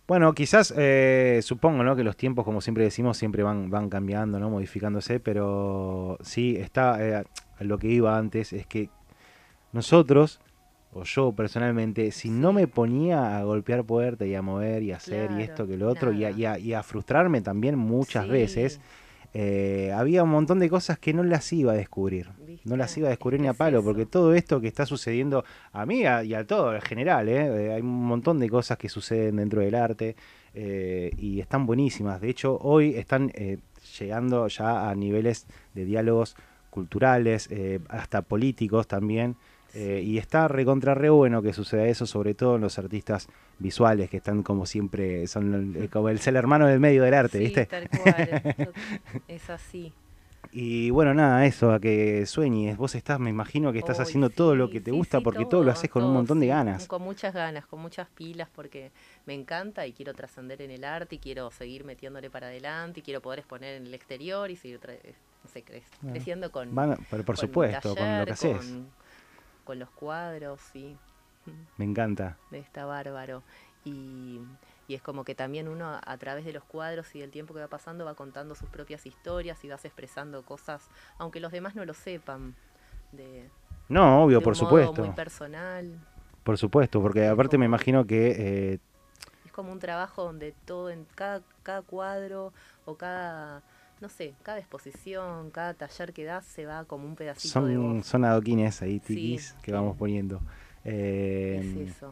Bueno, quizás, eh, supongo, ¿no? Que los tiempos, como siempre decimos, siempre van, van cambiando, ¿no? Modificándose, pero sí, está, eh, lo que iba antes es que nosotros, o yo personalmente, si no Sí, me ponía a golpear puertas y a mover y a hacer y claro, esto que lo otro, y a, nada. y a- y a frustrarme también muchas veces, Sí, eh, había un montón de cosas que no las iba a descubrir. No las ¿viste? iba a Es descubrir que ni a es palo, porque eso. todo esto que está sucediendo a mí a- y a todo en general, ¿eh? Eh, hay un montón de cosas que suceden dentro del arte, eh, y están buenísimas. De hecho, hoy están eh, llegando ya a niveles de diálogos culturales, eh, hasta políticos también. Eh, Sí, y está recontra re bueno que suceda eso, sobre todo en los artistas visuales, que están como siempre, son eh, como el ser hermano del medio del arte, sí, ¿viste? tal cual. to- Es así. Y bueno, nada, eso, a que sueñes. Vos estás, me imagino que estás Hoy haciendo todo lo que sí, te sí, gusta sí, porque todo lo todo, haces con un todo, montón de sí, ganas. con muchas ganas, con muchas pilas, porque me encanta y quiero trascender en el arte y quiero seguir metiéndole para adelante y quiero poder exponer en el exterior y seguir, tra- eh, no sé, cre- Bueno, creciendo con, van, por, por con mi supuesto, con lo que taller, haces. con, con los cuadros, sí. Me encanta. Está bárbaro. Y, y es como que también uno a, a través de los cuadros y del tiempo que va pasando va contando sus propias historias y vas expresando cosas, aunque los demás no lo sepan, de, No, obvio, de por un modo muy supuesto. personal. Por supuesto, porque Es aparte me como, imagino que eh, es como un trabajo donde todo, en cada, cada cuadro o cada, no sé, cada exposición, cada taller que das se va como un pedacito de son, vos. son adoquines ahí, Sí, tiquis, que que vamos poniendo. es Eh, eso.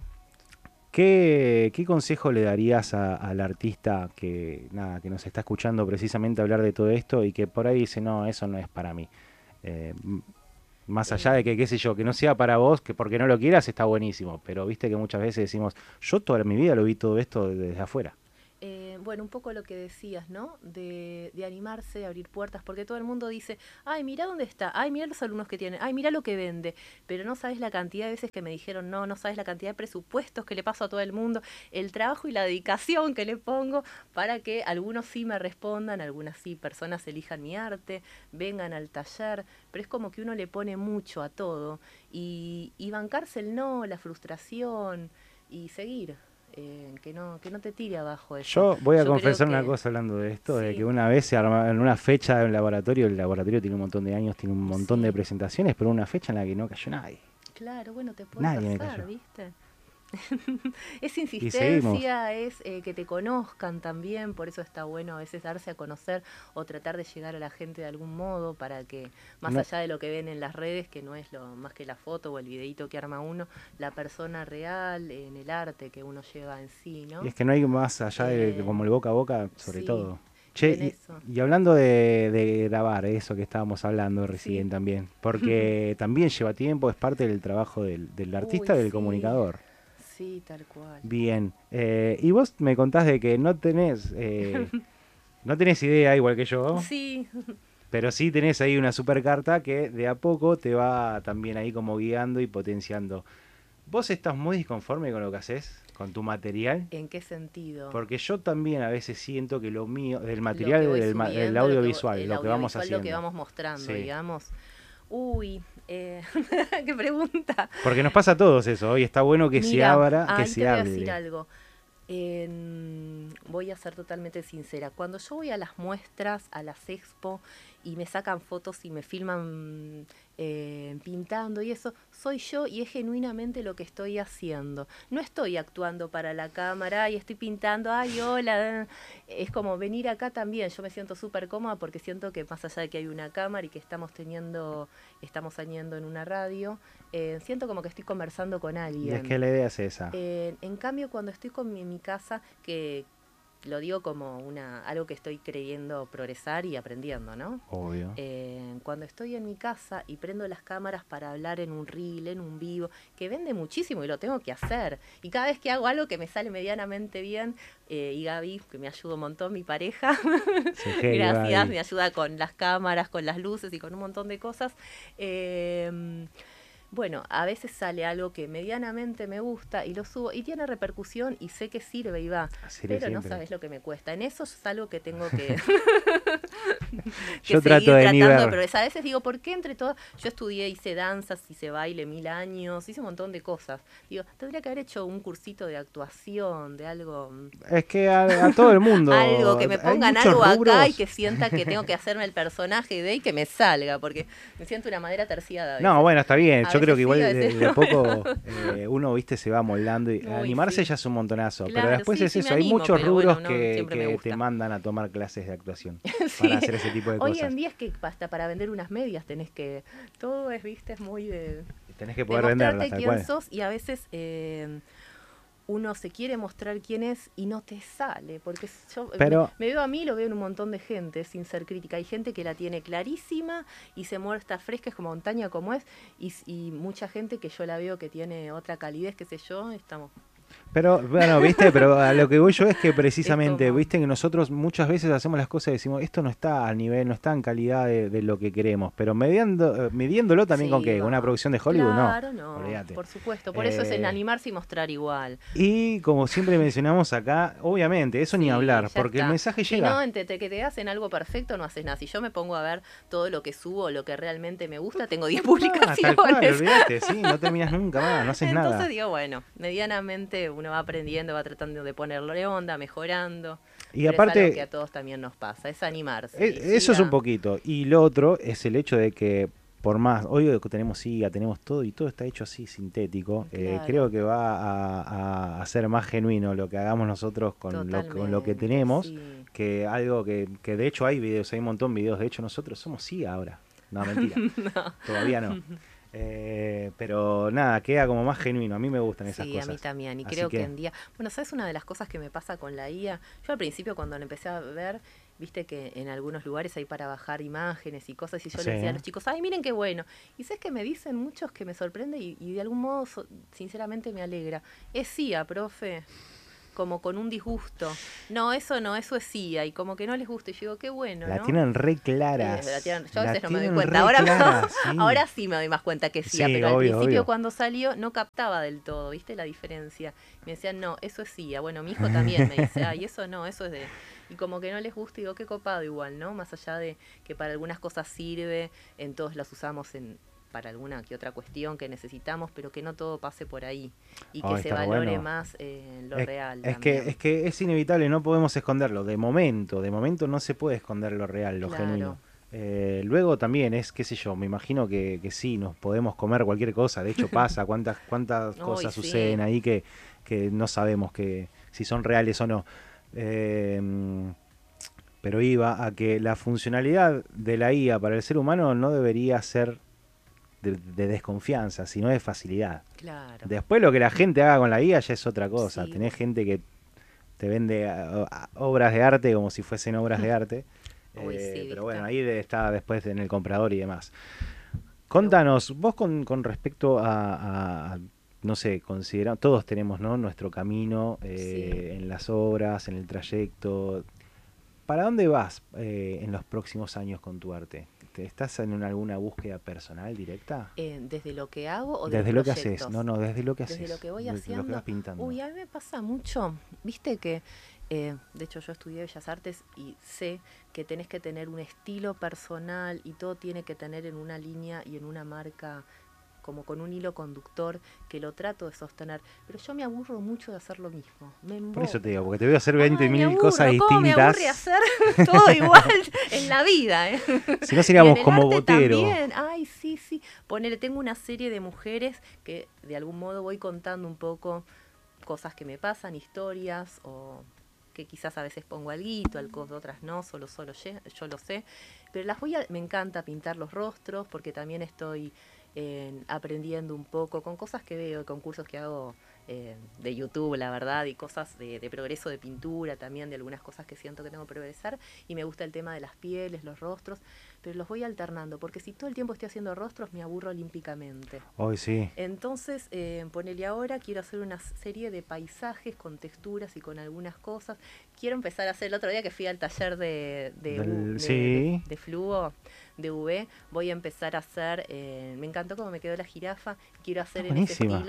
¿qué, qué consejo le darías a- al artista que, nada, que nos está escuchando precisamente hablar de todo esto y que por ahí dice, no, eso no es para mí? Eh, m- Más allá de Eh, que, qué sé yo, que no sea para vos, que porque no lo quieras está buenísimo, pero viste que muchas veces decimos, yo toda mi vida lo vi todo esto desde afuera. Eh, bueno, un poco lo que decías, ¿no? De, de animarse, de abrir puertas, porque todo el mundo dice, ay, mira dónde está, ay, mira los alumnos que tiene, ay, mira lo que vende, pero no sabes la cantidad de veces que me dijeron no, no sabes la cantidad de presupuestos que le paso a todo el mundo, el trabajo y la dedicación que le pongo para que algunos sí me respondan, algunas sí personas elijan mi arte, vengan al taller, pero es como que uno le pone mucho a todo y, y bancarse el no, la frustración y seguir. Eh, que no que no te tire abajo eso. Yo voy a Yo creo confesar una que cosa hablando de esto, de que sí, una vez se arma, en una fecha de un laboratorio, el laboratorio tiene un montón de años, tiene un montón de sí, presentaciones, pero una fecha en la que no cayó nadie. claro, bueno, te puede Nadie me pasar, cayó. ¿viste? Es Y seguimos. insistencia, es eh, que te conozcan también, por eso está bueno a veces darse a conocer o tratar de llegar a la gente de algún modo para que, más No, allá de lo que ven en las redes, que no es lo más que la foto o el videíto que arma uno, la persona real en el arte que uno lleva en sí, y ¿no? es que no hay más allá de, de Eh, como el boca a boca, sobre sí, todo. y Che, en y, eso, y hablando de, de grabar, eso que estábamos hablando sí. recién también, porque también lleva tiempo, es parte del trabajo del, del Uy, artista y del sí, comunicador. sí, tal cual. Bien, eh, y vos me contás de que no tenés, eh, no tenés idea igual que yo, Sí, pero sí tenés ahí una super carta que de a poco te va también ahí como guiando y potenciando. ¿Vos estás muy disconforme con lo que haces, con tu material? ¿en qué sentido? Porque yo también a veces siento que lo mío, del Lo que material voy del, ma- del subiendo, lo que vo- audiovisual, el lo que vamos audiovisual, lo que haciendo. vamos mostrando, Sí. digamos. Uy, eh, qué pregunta. Porque nos pasa a todos eso, y está bueno que se Mira, abra, que ahí te se voy a decir hable. algo. En- voy a ser totalmente sincera. Cuando yo voy a las muestras, a las expo, y me sacan fotos y me filman eh, pintando y eso, soy yo y es genuinamente lo que estoy haciendo. No estoy actuando para la cámara y estoy pintando, ay, hola. Es como venir acá también. Yo me siento súper cómoda porque siento que más allá de que hay una cámara y que estamos teniendo, estamos saliendo en una radio, eh, siento como que estoy conversando con Y es alguien. que la idea es esa. Eh, en cambio, cuando estoy con mi, en mi casa, que lo digo como una algo que estoy creyendo progresar y aprendiendo, ¿no? Obvio. Eh, cuando estoy en mi casa y prendo las cámaras para hablar en un reel, en un vivo, que vende muchísimo y lo tengo que hacer. Y cada vez que hago algo que me sale medianamente bien, eh, y Gaby, que me ayuda un montón, mi pareja, Se genio, gracias, Gaby. me ayuda con las cámaras, con las luces y con un montón de cosas. Eh, bueno, a veces sale algo que medianamente me gusta y lo subo y tiene repercusión y sé que sirve y va, Así pero siempre. no sabes lo que me cuesta. En eso es algo que tengo que Yo trato de ni tratando de ver. progresar. A veces digo, ¿por qué entre todas? Yo estudié, hice danzas, hice baile mil años, hice un montón de cosas. Digo, tendría que haber hecho un cursito de actuación, de algo... Es que a, a todo el mundo. Algo, que me hay pongan muchos algo acá rubros. y que sienta que tengo que hacerme el personaje de y que me salga, porque me siento una madera terciada. a No, veces. bueno, está bien. A Yo creo veces que igual sí, a de, veces de a no. poco eh, uno, viste, se va moldando. Y Uy, animarse sí. ya es un montonazo. pero Claro, después sí, es sí me eso. Hay animo, muchos pero rubros bueno, no que, siempre me que gusta. te mandan a tomar clases de actuación Sí. para hacer ese tipo de Hoy cosas. en día es que hasta para vender unas medias tenés que... Todo es, viste, es muy de... Tenés que de poder mostrarte venderlas, tal quién cual. sos y a veces... eh, uno se quiere mostrar quién es y no te sale, porque yo Pero- me, me veo a mí, lo veo en un montón de gente, sin ser crítica. Hay gente que la tiene clarísima y se muestra fresca, es como montaña como es, y, y mucha gente que yo la veo que tiene otra calidez, qué sé yo, estamos... Pero, bueno, viste, pero a lo que voy yo es que precisamente, como- viste que nosotros muchas veces hacemos las cosas y decimos, esto no está al nivel, no está en calidad de, de lo que queremos, pero mediando, eh, midiéndolo también Sí, con qué, con una va. producción de Hollywood, Claro, no, no, olvídate. por supuesto. Por eso es en Eh, animarse y mostrar igual. Y como siempre mencionamos acá, obviamente, eso ni Sí, hablar, ya porque el está. mensaje Si llega. no, entre te- que te hacen algo perfecto, no haces nada. Si yo me pongo a ver todo lo que subo, lo que realmente me gusta, tengo diez Ah, publicaciones. tal cual, olvídate, sí, no terminas nunca más, no haces Entonces nada. digo, bueno, medianamente uno va aprendiendo, va tratando de ponerle onda, mejorando. Y pero aparte, es algo que a todos también nos pasa, es animarse. E- y sí, Eso es un a- poquito. Y lo otro es el hecho de que, por más, hoy tenemos I A, tenemos todo y todo está hecho así, sintético. eh, Claro. creo que va a, a- a ser más genuino lo que hagamos nosotros con, lo, con lo que Totalmente, tenemos, sí. que algo que, que de hecho hay videos, hay un montón de videos. De hecho, nosotros somos I A ahora. No, mentira. Todavía no. Eh, pero nada, queda como más genuino. A mí me gustan esas Sí, cosas. a mí también. Y Así creo que... que- en día... Bueno, ¿sabes una de las cosas que me pasa con la I A? Yo al principio cuando la empecé a ver, viste que en algunos lugares hay para bajar imágenes y cosas, y yo Sí. les decía a los chicos, ay, miren qué bueno. Y sabes que me dicen muchos que me sorprende y, y de algún modo, so- sinceramente, me alegra. Es I A, profe. Como con un disgusto. No, eso no, eso es I A. Y como que no les gusta. Y yo digo, qué bueno, La ¿no? tienen re Eh, claras. la tienen- yo a La veces no me doy tienen cuenta. re Ahora, claras, sí. ahora sí me doy más cuenta que sí, Sí, pero al obvio, principio obvio. cuando salió no captaba del todo, ¿viste la diferencia? Me decían, no, eso es I A. Bueno, mi hijo también me dice, ay, eso no, eso es de... Y como que no les gusta, y digo, qué copado igual, ¿no? Más allá de que para algunas cosas sirve, en todos las usamos en para alguna que otra cuestión que necesitamos, pero que no todo pase por ahí y que Ay, se está valore bueno. más eh, lo es, real. es que también. es que es inevitable, no podemos esconderlo. De momento, de momento no se puede esconder lo real, lo Claro. genuino. Eh, luego también es, qué sé yo, me imagino que, que sí, nos podemos comer cualquier cosa. De hecho pasa, cuántas cuántas Uy, cosas sí. suceden ahí que, que no sabemos que si son reales o no. Eh, pero iba a que la funcionalidad de la I A para el ser humano no debería ser de, de desconfianza, sino de facilidad. Claro. Después lo que la gente haga con la I A ya es otra cosa. Sí. Tenés gente que te vende a- a- obras de arte como si fuesen obras de arte. Uy, Eh, sí, pero ¿viste? bueno, ahí de- está después en el comprador y demás. Contanos, vos con, con respecto a, a- a, no sé, considera, todos tenemos, ¿no?, nuestro camino eh, Sí. en las obras, en el trayecto. ¿Para dónde vas eh, en los próximos años con tu arte? ¿Te- ¿Estás en una- alguna búsqueda personal directa? Eh, ¿Desde lo que hago o de Desde los lo que haces, proyectos? no, no, desde lo que Desde haces. lo que voy de- de haciendo. lo que vas pintando. Uy, a mí me pasa mucho, viste que, eh, de hecho yo estudié Bellas Artes y sé que tenés que tener un estilo personal y todo tiene que tener en una línea y en una marca, como con un hilo conductor que lo trato de sostener, pero yo me aburro mucho de hacer lo mismo. Me Por eso embo- te digo, porque te veo hacer Ay, veinte me mil aburro, cosas ¿cómo me distintas. aburre hacer todo igual en la vida, ¿eh? Si no Y seríamos en el como arte Botero. también. Ay, sí, sí. Ponele, tengo una serie de mujeres que de algún modo voy contando un poco cosas que me pasan, historias, o que quizás a veces pongo alguito, algo, otras no, solo, solo ye- yo lo sé. Pero las voy a, me encanta pintar los rostros, porque también estoy eh, aprendiendo un poco con cosas que veo, con cursos que hago eh, de YouTube, la verdad, y cosas de, de progreso de pintura también, de algunas cosas que siento que tengo que progresar, y me gusta el tema de las pieles, los rostros, pero los voy alternando, porque si todo el tiempo estoy haciendo rostros, me aburro olímpicamente. Hoy sí. Entonces, eh, ponele ahora, quiero hacer una serie de paisajes con texturas y con algunas cosas. Quiero empezar a hacer, el otro día que fui al taller de, de, Del- U- de, sí. de- de fluo, de U V, voy a empezar a hacer, eh, me encantó cómo me quedó la jirafa, quiero hacer Ah, en ese buenísima. estilo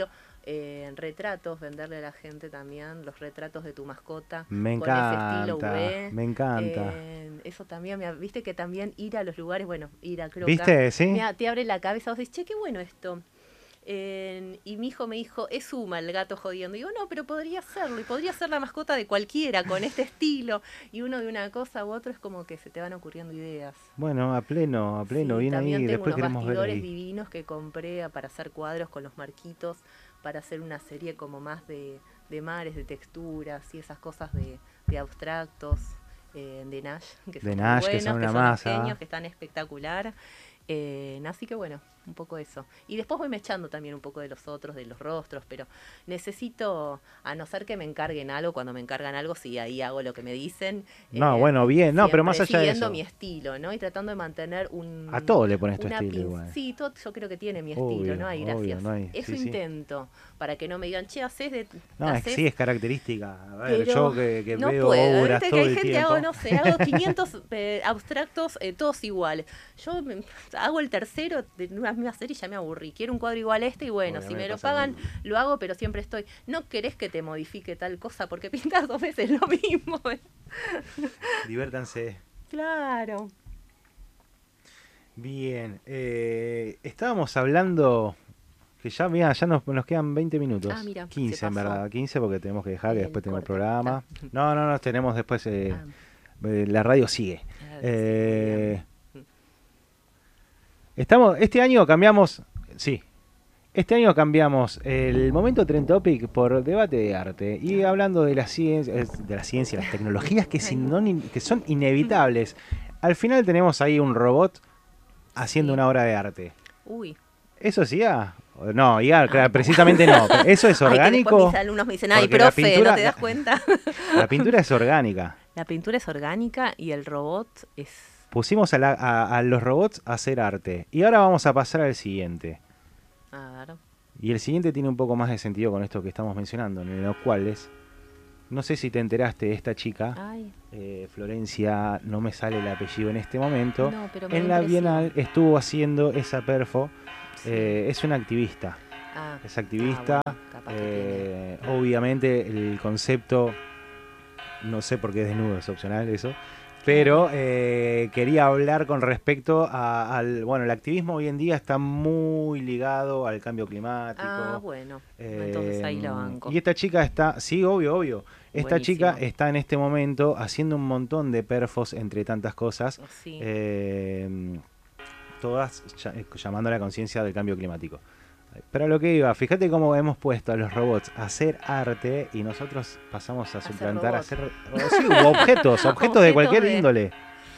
Eh, retratos, venderle a la gente también los retratos de tu mascota. Me con ese estilo encanta, V. me encanta. Eh, eso también, me, viste que también ir a los lugares, bueno, ir a Croca. ¿Viste? Sí. Me, te abre la cabeza, vos decís, che, qué bueno esto. Eh, y mi hijo me dijo, es Uma el gato jodiendo. Y digo, no, pero podría serlo, y podría ser la mascota de cualquiera con este estilo. Y uno de una cosa u otra es como que se te van ocurriendo ideas. Bueno, a pleno, a pleno, Sí, bien también ahí. tengo Después unos queremos ver bastidores ahí. divinos que compré para hacer cuadros con los marquitos, para hacer una serie como más de, de mares, de texturas y esas cosas de, de abstractos, eh, de Nash, que son De muy Nash, que buenos, son una unos masa. genios, que están espectacular. Eh, así que bueno, un poco eso. Y después voy mechando también un poco de los otros, de los rostros, pero necesito, a no ser que me encarguen algo, cuando me encargan algo, sí, ahí hago lo que me dicen. No, eh, bueno, bien, no, pero más allá de siguiendo eso. mi estilo, ¿no? Y tratando de mantener un... A todo le pones tu una estilo pin- igual. Sí, todo yo creo que tiene mi Obvio, estilo, ¿no? Ay, obvio, gracias. no hay- Eso sí, sí. intento, para que no me digan, che, haces de... No, es, haces, sí, es característica. A ver, pero yo que, que no veo puedo, obras viste todo que hay el gente, tiempo. hago, no sé, hago quinientos eh, abstractos, eh, todos iguales. Yo me- hago el tercero de una misma serie y ya me aburrí. Quiero un cuadro igual a este y bueno, Obvio, si me me lo pasa lo pagan, mismo. lo hago, pero siempre estoy. No querés que te modifique tal cosa porque pintas dos veces lo mismo. Diviértanse. Claro. Bien, eh, estábamos hablando que ya, mira, ya nos, nos quedan veinte minutos. Ah, mira, quince se en pasó. verdad, quince porque tenemos que dejar, que El después tenemos corte. programa. Ah. No, no, no, tenemos después, eh, Ah. eh, la radio sigue. Ah, sí, Eh, muy bien. estamos, este año cambiamos, sí, este año cambiamos el momento Trend Topic por debate de arte y hablando de la ciencia, eh, de la ciencia, las tecnologías que, sin- no ni- que son inevitables. Al final tenemos ahí un robot haciendo Sí. una obra de arte. Uy. ¿Eso es I A? No, I A, Ah, claro, precisamente no. pero ¿Eso es Ay, que orgánico? después mis alumnos me dicen, ay, Porque la profe, pintura- ¿no te das cuenta? La pintura es orgánica. La pintura es orgánica y el robot es... Pusimos a, la- a- a los robots a hacer arte. Y ahora vamos a pasar al siguiente. A ver. Y el siguiente tiene un poco más de sentido con esto que estamos mencionando, en los cuales, no sé si te enteraste de esta chica, Ay, eh, Florencia, no me sale el apellido en este momento, no, pero me en da la impresión. Bienal estuvo haciendo esa perfo, Sí. eh, es una activista, Ah, es activista, ah, bueno, capaz que eh, obviamente el concepto, no sé por qué es desnudo, es opcional eso, pero eh, quería hablar con respecto a- al, bueno, el activismo hoy en día está muy ligado al cambio climático. Ah, bueno. Eh, Entonces ahí la banco. Y esta chica está, sí, obvio, obvio. Esta Buenísimo. chica está en este momento haciendo un montón de perfos entre tantas cosas, Sí. eh, todas ll- llamando a la conciencia del cambio climático. Pero a lo que iba, fíjate cómo hemos puesto a los robots a hacer arte y nosotros pasamos a Hacer suplantar a robots. hacer o sí, u objetos, objetos de Objetos cualquier de- índole.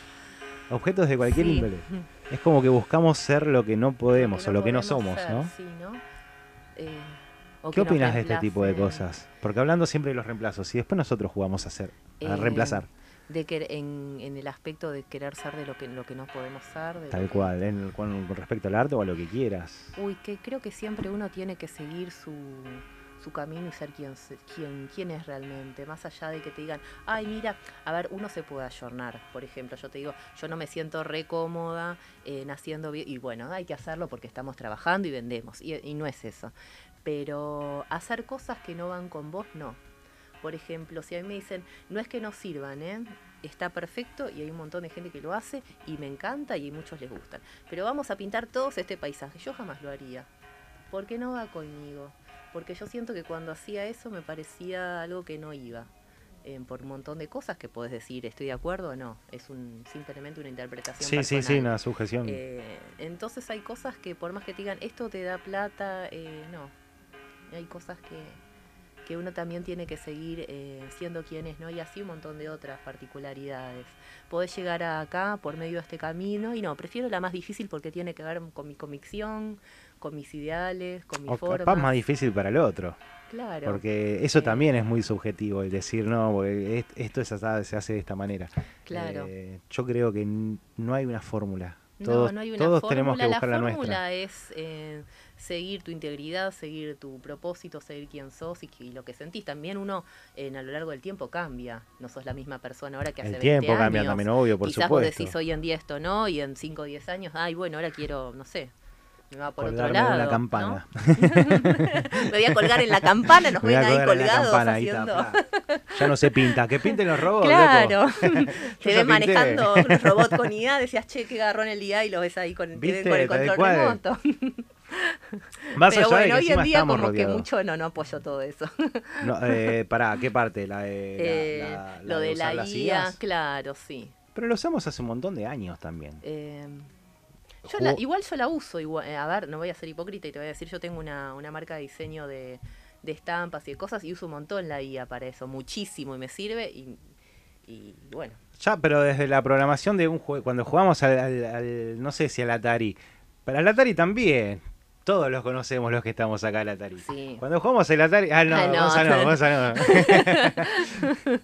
Objetos de cualquier Sí. índole. Es como que buscamos ser lo que no podemos o lo que no podemos somos, ser, ¿no? Sí, ¿no? Eh, o ¿Qué que nos opinas de este tipo de reemplacen. cosas? Porque hablando siempre de los reemplazos, y después nosotros jugamos a hacer, a Eh, reemplazar, De que en, en el aspecto de querer ser de lo que, lo que no podemos ser. De lo tal que- cual, en- con, con respecto al arte o a lo que quieras. Uy, que creo que siempre uno tiene que seguir su, su camino y ser quien, se- quien, quien es realmente, más allá de que te digan, ay, mira, a ver, uno se puede ayornar, por ejemplo, yo te digo, yo no me siento re cómoda eh, naciendo bien, y bueno, hay que hacerlo porque estamos trabajando y vendemos, y, y no es eso, pero hacer cosas que no van con vos, no. Por ejemplo, si a mí me dicen, no es que no sirvan, ¿eh? Está perfecto y hay un montón de gente que lo hace y me encanta y a muchos les gustan. Pero vamos a pintar todos este paisaje. Yo jamás lo haría. Porque no va conmigo. Porque yo siento que cuando hacía eso me parecía algo que no iba. Eh, por un montón de cosas que podés decir, estoy de acuerdo o no. Es un, simplemente una interpretación Sí, sí, personal. sí, una sujeción. Eh, entonces hay cosas que por más que te digan, esto te da plata, eh, no. Hay cosas que, que uno también tiene que seguir eh, siendo quien es, ¿no? Y así un montón de otras particularidades. Podés llegar a acá por medio de este camino y no, prefiero la más difícil porque tiene que ver con mi convicción, con mis ideales, con mi O forma. capaz más difícil para el otro. Claro. Porque eso Eh, también es muy subjetivo, el decir, no, porque est- esto es así, se hace de esta manera. Claro. Eh, yo creo que n- no hay una fórmula. No, Todos, no hay una todos fórmula. tenemos que buscar la, la nuestra. fórmula es eh, seguir tu integridad, seguir tu propósito, seguir quién sos y, que- y lo que sentís. También uno en, a lo largo del tiempo cambia. No sos la misma persona ahora que hace El veinte tiempo años. cambia también, obvio, por Quizás vos supuesto. decís hoy en día esto no y en cinco o diez años, ay, bueno, ahora quiero, no sé, Me va por otro Colgarme de lado. una campana. ¿no? Me voy a colgar en la campana, nos Me voy ven a ahí colgar en la colgados campana, ahí está, haciendo. pla. Ya no se pinta, que pinten los robots. Claro. Loco. Te Yo ven ya pinté. manejando los robots con I A, decías, che, qué garrón el I A, y los ves ahí con, te ven ¿Viste? con el Tal control cual. remoto. Más Pero allá de bueno, que hoy en encima día estamos como que rodeados. mucho no, no apoyo todo eso. No, eh, pará, ¿qué parte? La de, la- Eh, la- la lo de usar la las I A, I As. claro, sí. Pero lo usamos hace un montón de años también. Eh, yo Jugó- la- igual yo la uso, igual, eh, a ver, no voy a ser hipócrita y te voy a decir, yo tengo una, una marca de diseño de, de estampas y de cosas y uso un montón la I A para eso, muchísimo, y me sirve y, y bueno. Ya, pero desde la programación de un juego, cuando jugamos al, al- al- no sé si al Atari, pero al Atari también, todos los conocemos los que estamos acá al Atari. Sí. Cuando jugamos al Atari, ah no, Ah, no. Gonza no, Gonza no.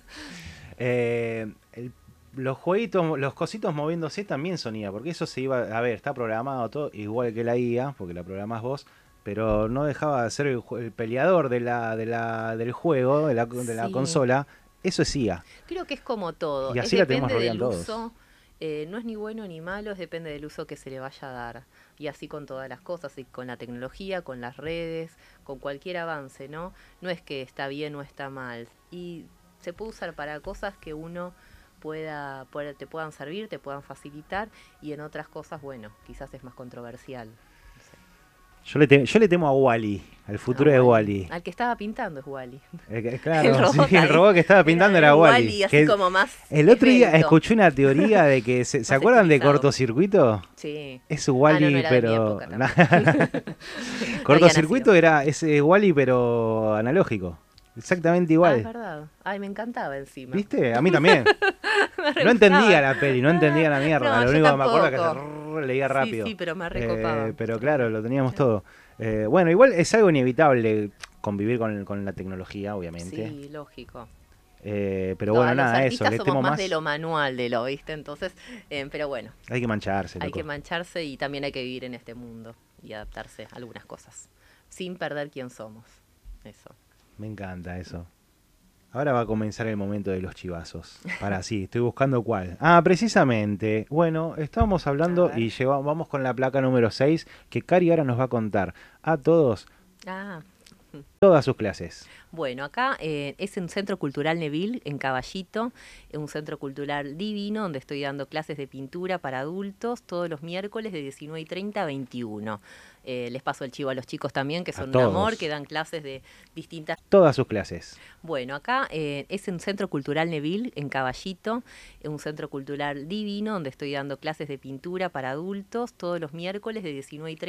Eh, el- los jueguitos, los cositos moviéndose también son I A, porque eso se iba, a ver, está programado todo igual que la I A, porque la programás vos, pero no dejaba de ser el, ju- el peleador de la, de la, del juego, de la, de la Sí. consola, eso es I A. Creo que es como todo, Y es así la tenemos depende del rodeada todos. uso, eh, no es ni bueno ni malo, es depende del uso que se le vaya a dar. Y así con todas las cosas, y con la tecnología, con las redes, con cualquier avance, ¿no? No es que está bien o está mal. Y se puede usar para cosas que uno pueda, pueda te puedan servir, te puedan facilitar, y en otras cosas, bueno, quizás es más controversial. No sé. Yo le, te- yo le temo a Wally, al futuro Ah, de Wall-E. Wally. Al que estaba pintando es Wally. Eh, claro, El robot sí, el ahí. robot que estaba pintando era, un Wally. Wall-E, así como más El otro día esbelto. escuché una teoría de que, ¿se, ¿se Más acuerdan de estilizado. cortocircuito? Sí. Es Wally, Ah, no, no era de mi pero... época tampoco. Cortocircuito nacido. era ese Wally, pero analógico. Exactamente Ah, igual. es verdad. Ay, me encantaba encima. ¿Viste? A mí también. Me re No entendía gustaba. la peli, no entendía la mierda. No, Lo yo único que me acuerdo es que tampoco. se leía rápido. Sí, sí, pero me recopaba. Eh, pero claro, lo teníamos todo. Eh, bueno, igual es algo inevitable convivir con, con la tecnología, obviamente. Sí, lógico. Eh, pero Todos bueno, los nada, eso. artistas Le somos temo más más. de lo manual de lo, ¿viste? Entonces, eh, pero bueno, Hay que mancharse, hay loco. que mancharse y también hay que vivir en este mundo y adaptarse a algunas cosas, sin perder quién somos. Eso. Me encanta eso. Ahora va a comenzar el momento de los chivazos. Para sí, estoy buscando cuál. Ah, precisamente. Bueno, estábamos hablando A ver. y lleva- vamos con la placa número seis, que Cari ahora nos va a contar a todos Ah, todas sus clases. bueno, acá eh, es un centro cultural Neville, en Caballito, es un centro cultural divino donde estoy dando clases de pintura para adultos todos los miércoles de diecinueve y treinta a veintiuno. Eh, les paso el chivo a los chicos también, que A son un todos. amor, que dan clases de distintas... Todas sus clases. Bueno, acá eh, es un centro cultural Neville, en Caballito, es un centro cultural divino donde estoy dando clases de pintura para adultos todos los miércoles de diecinueve y treinta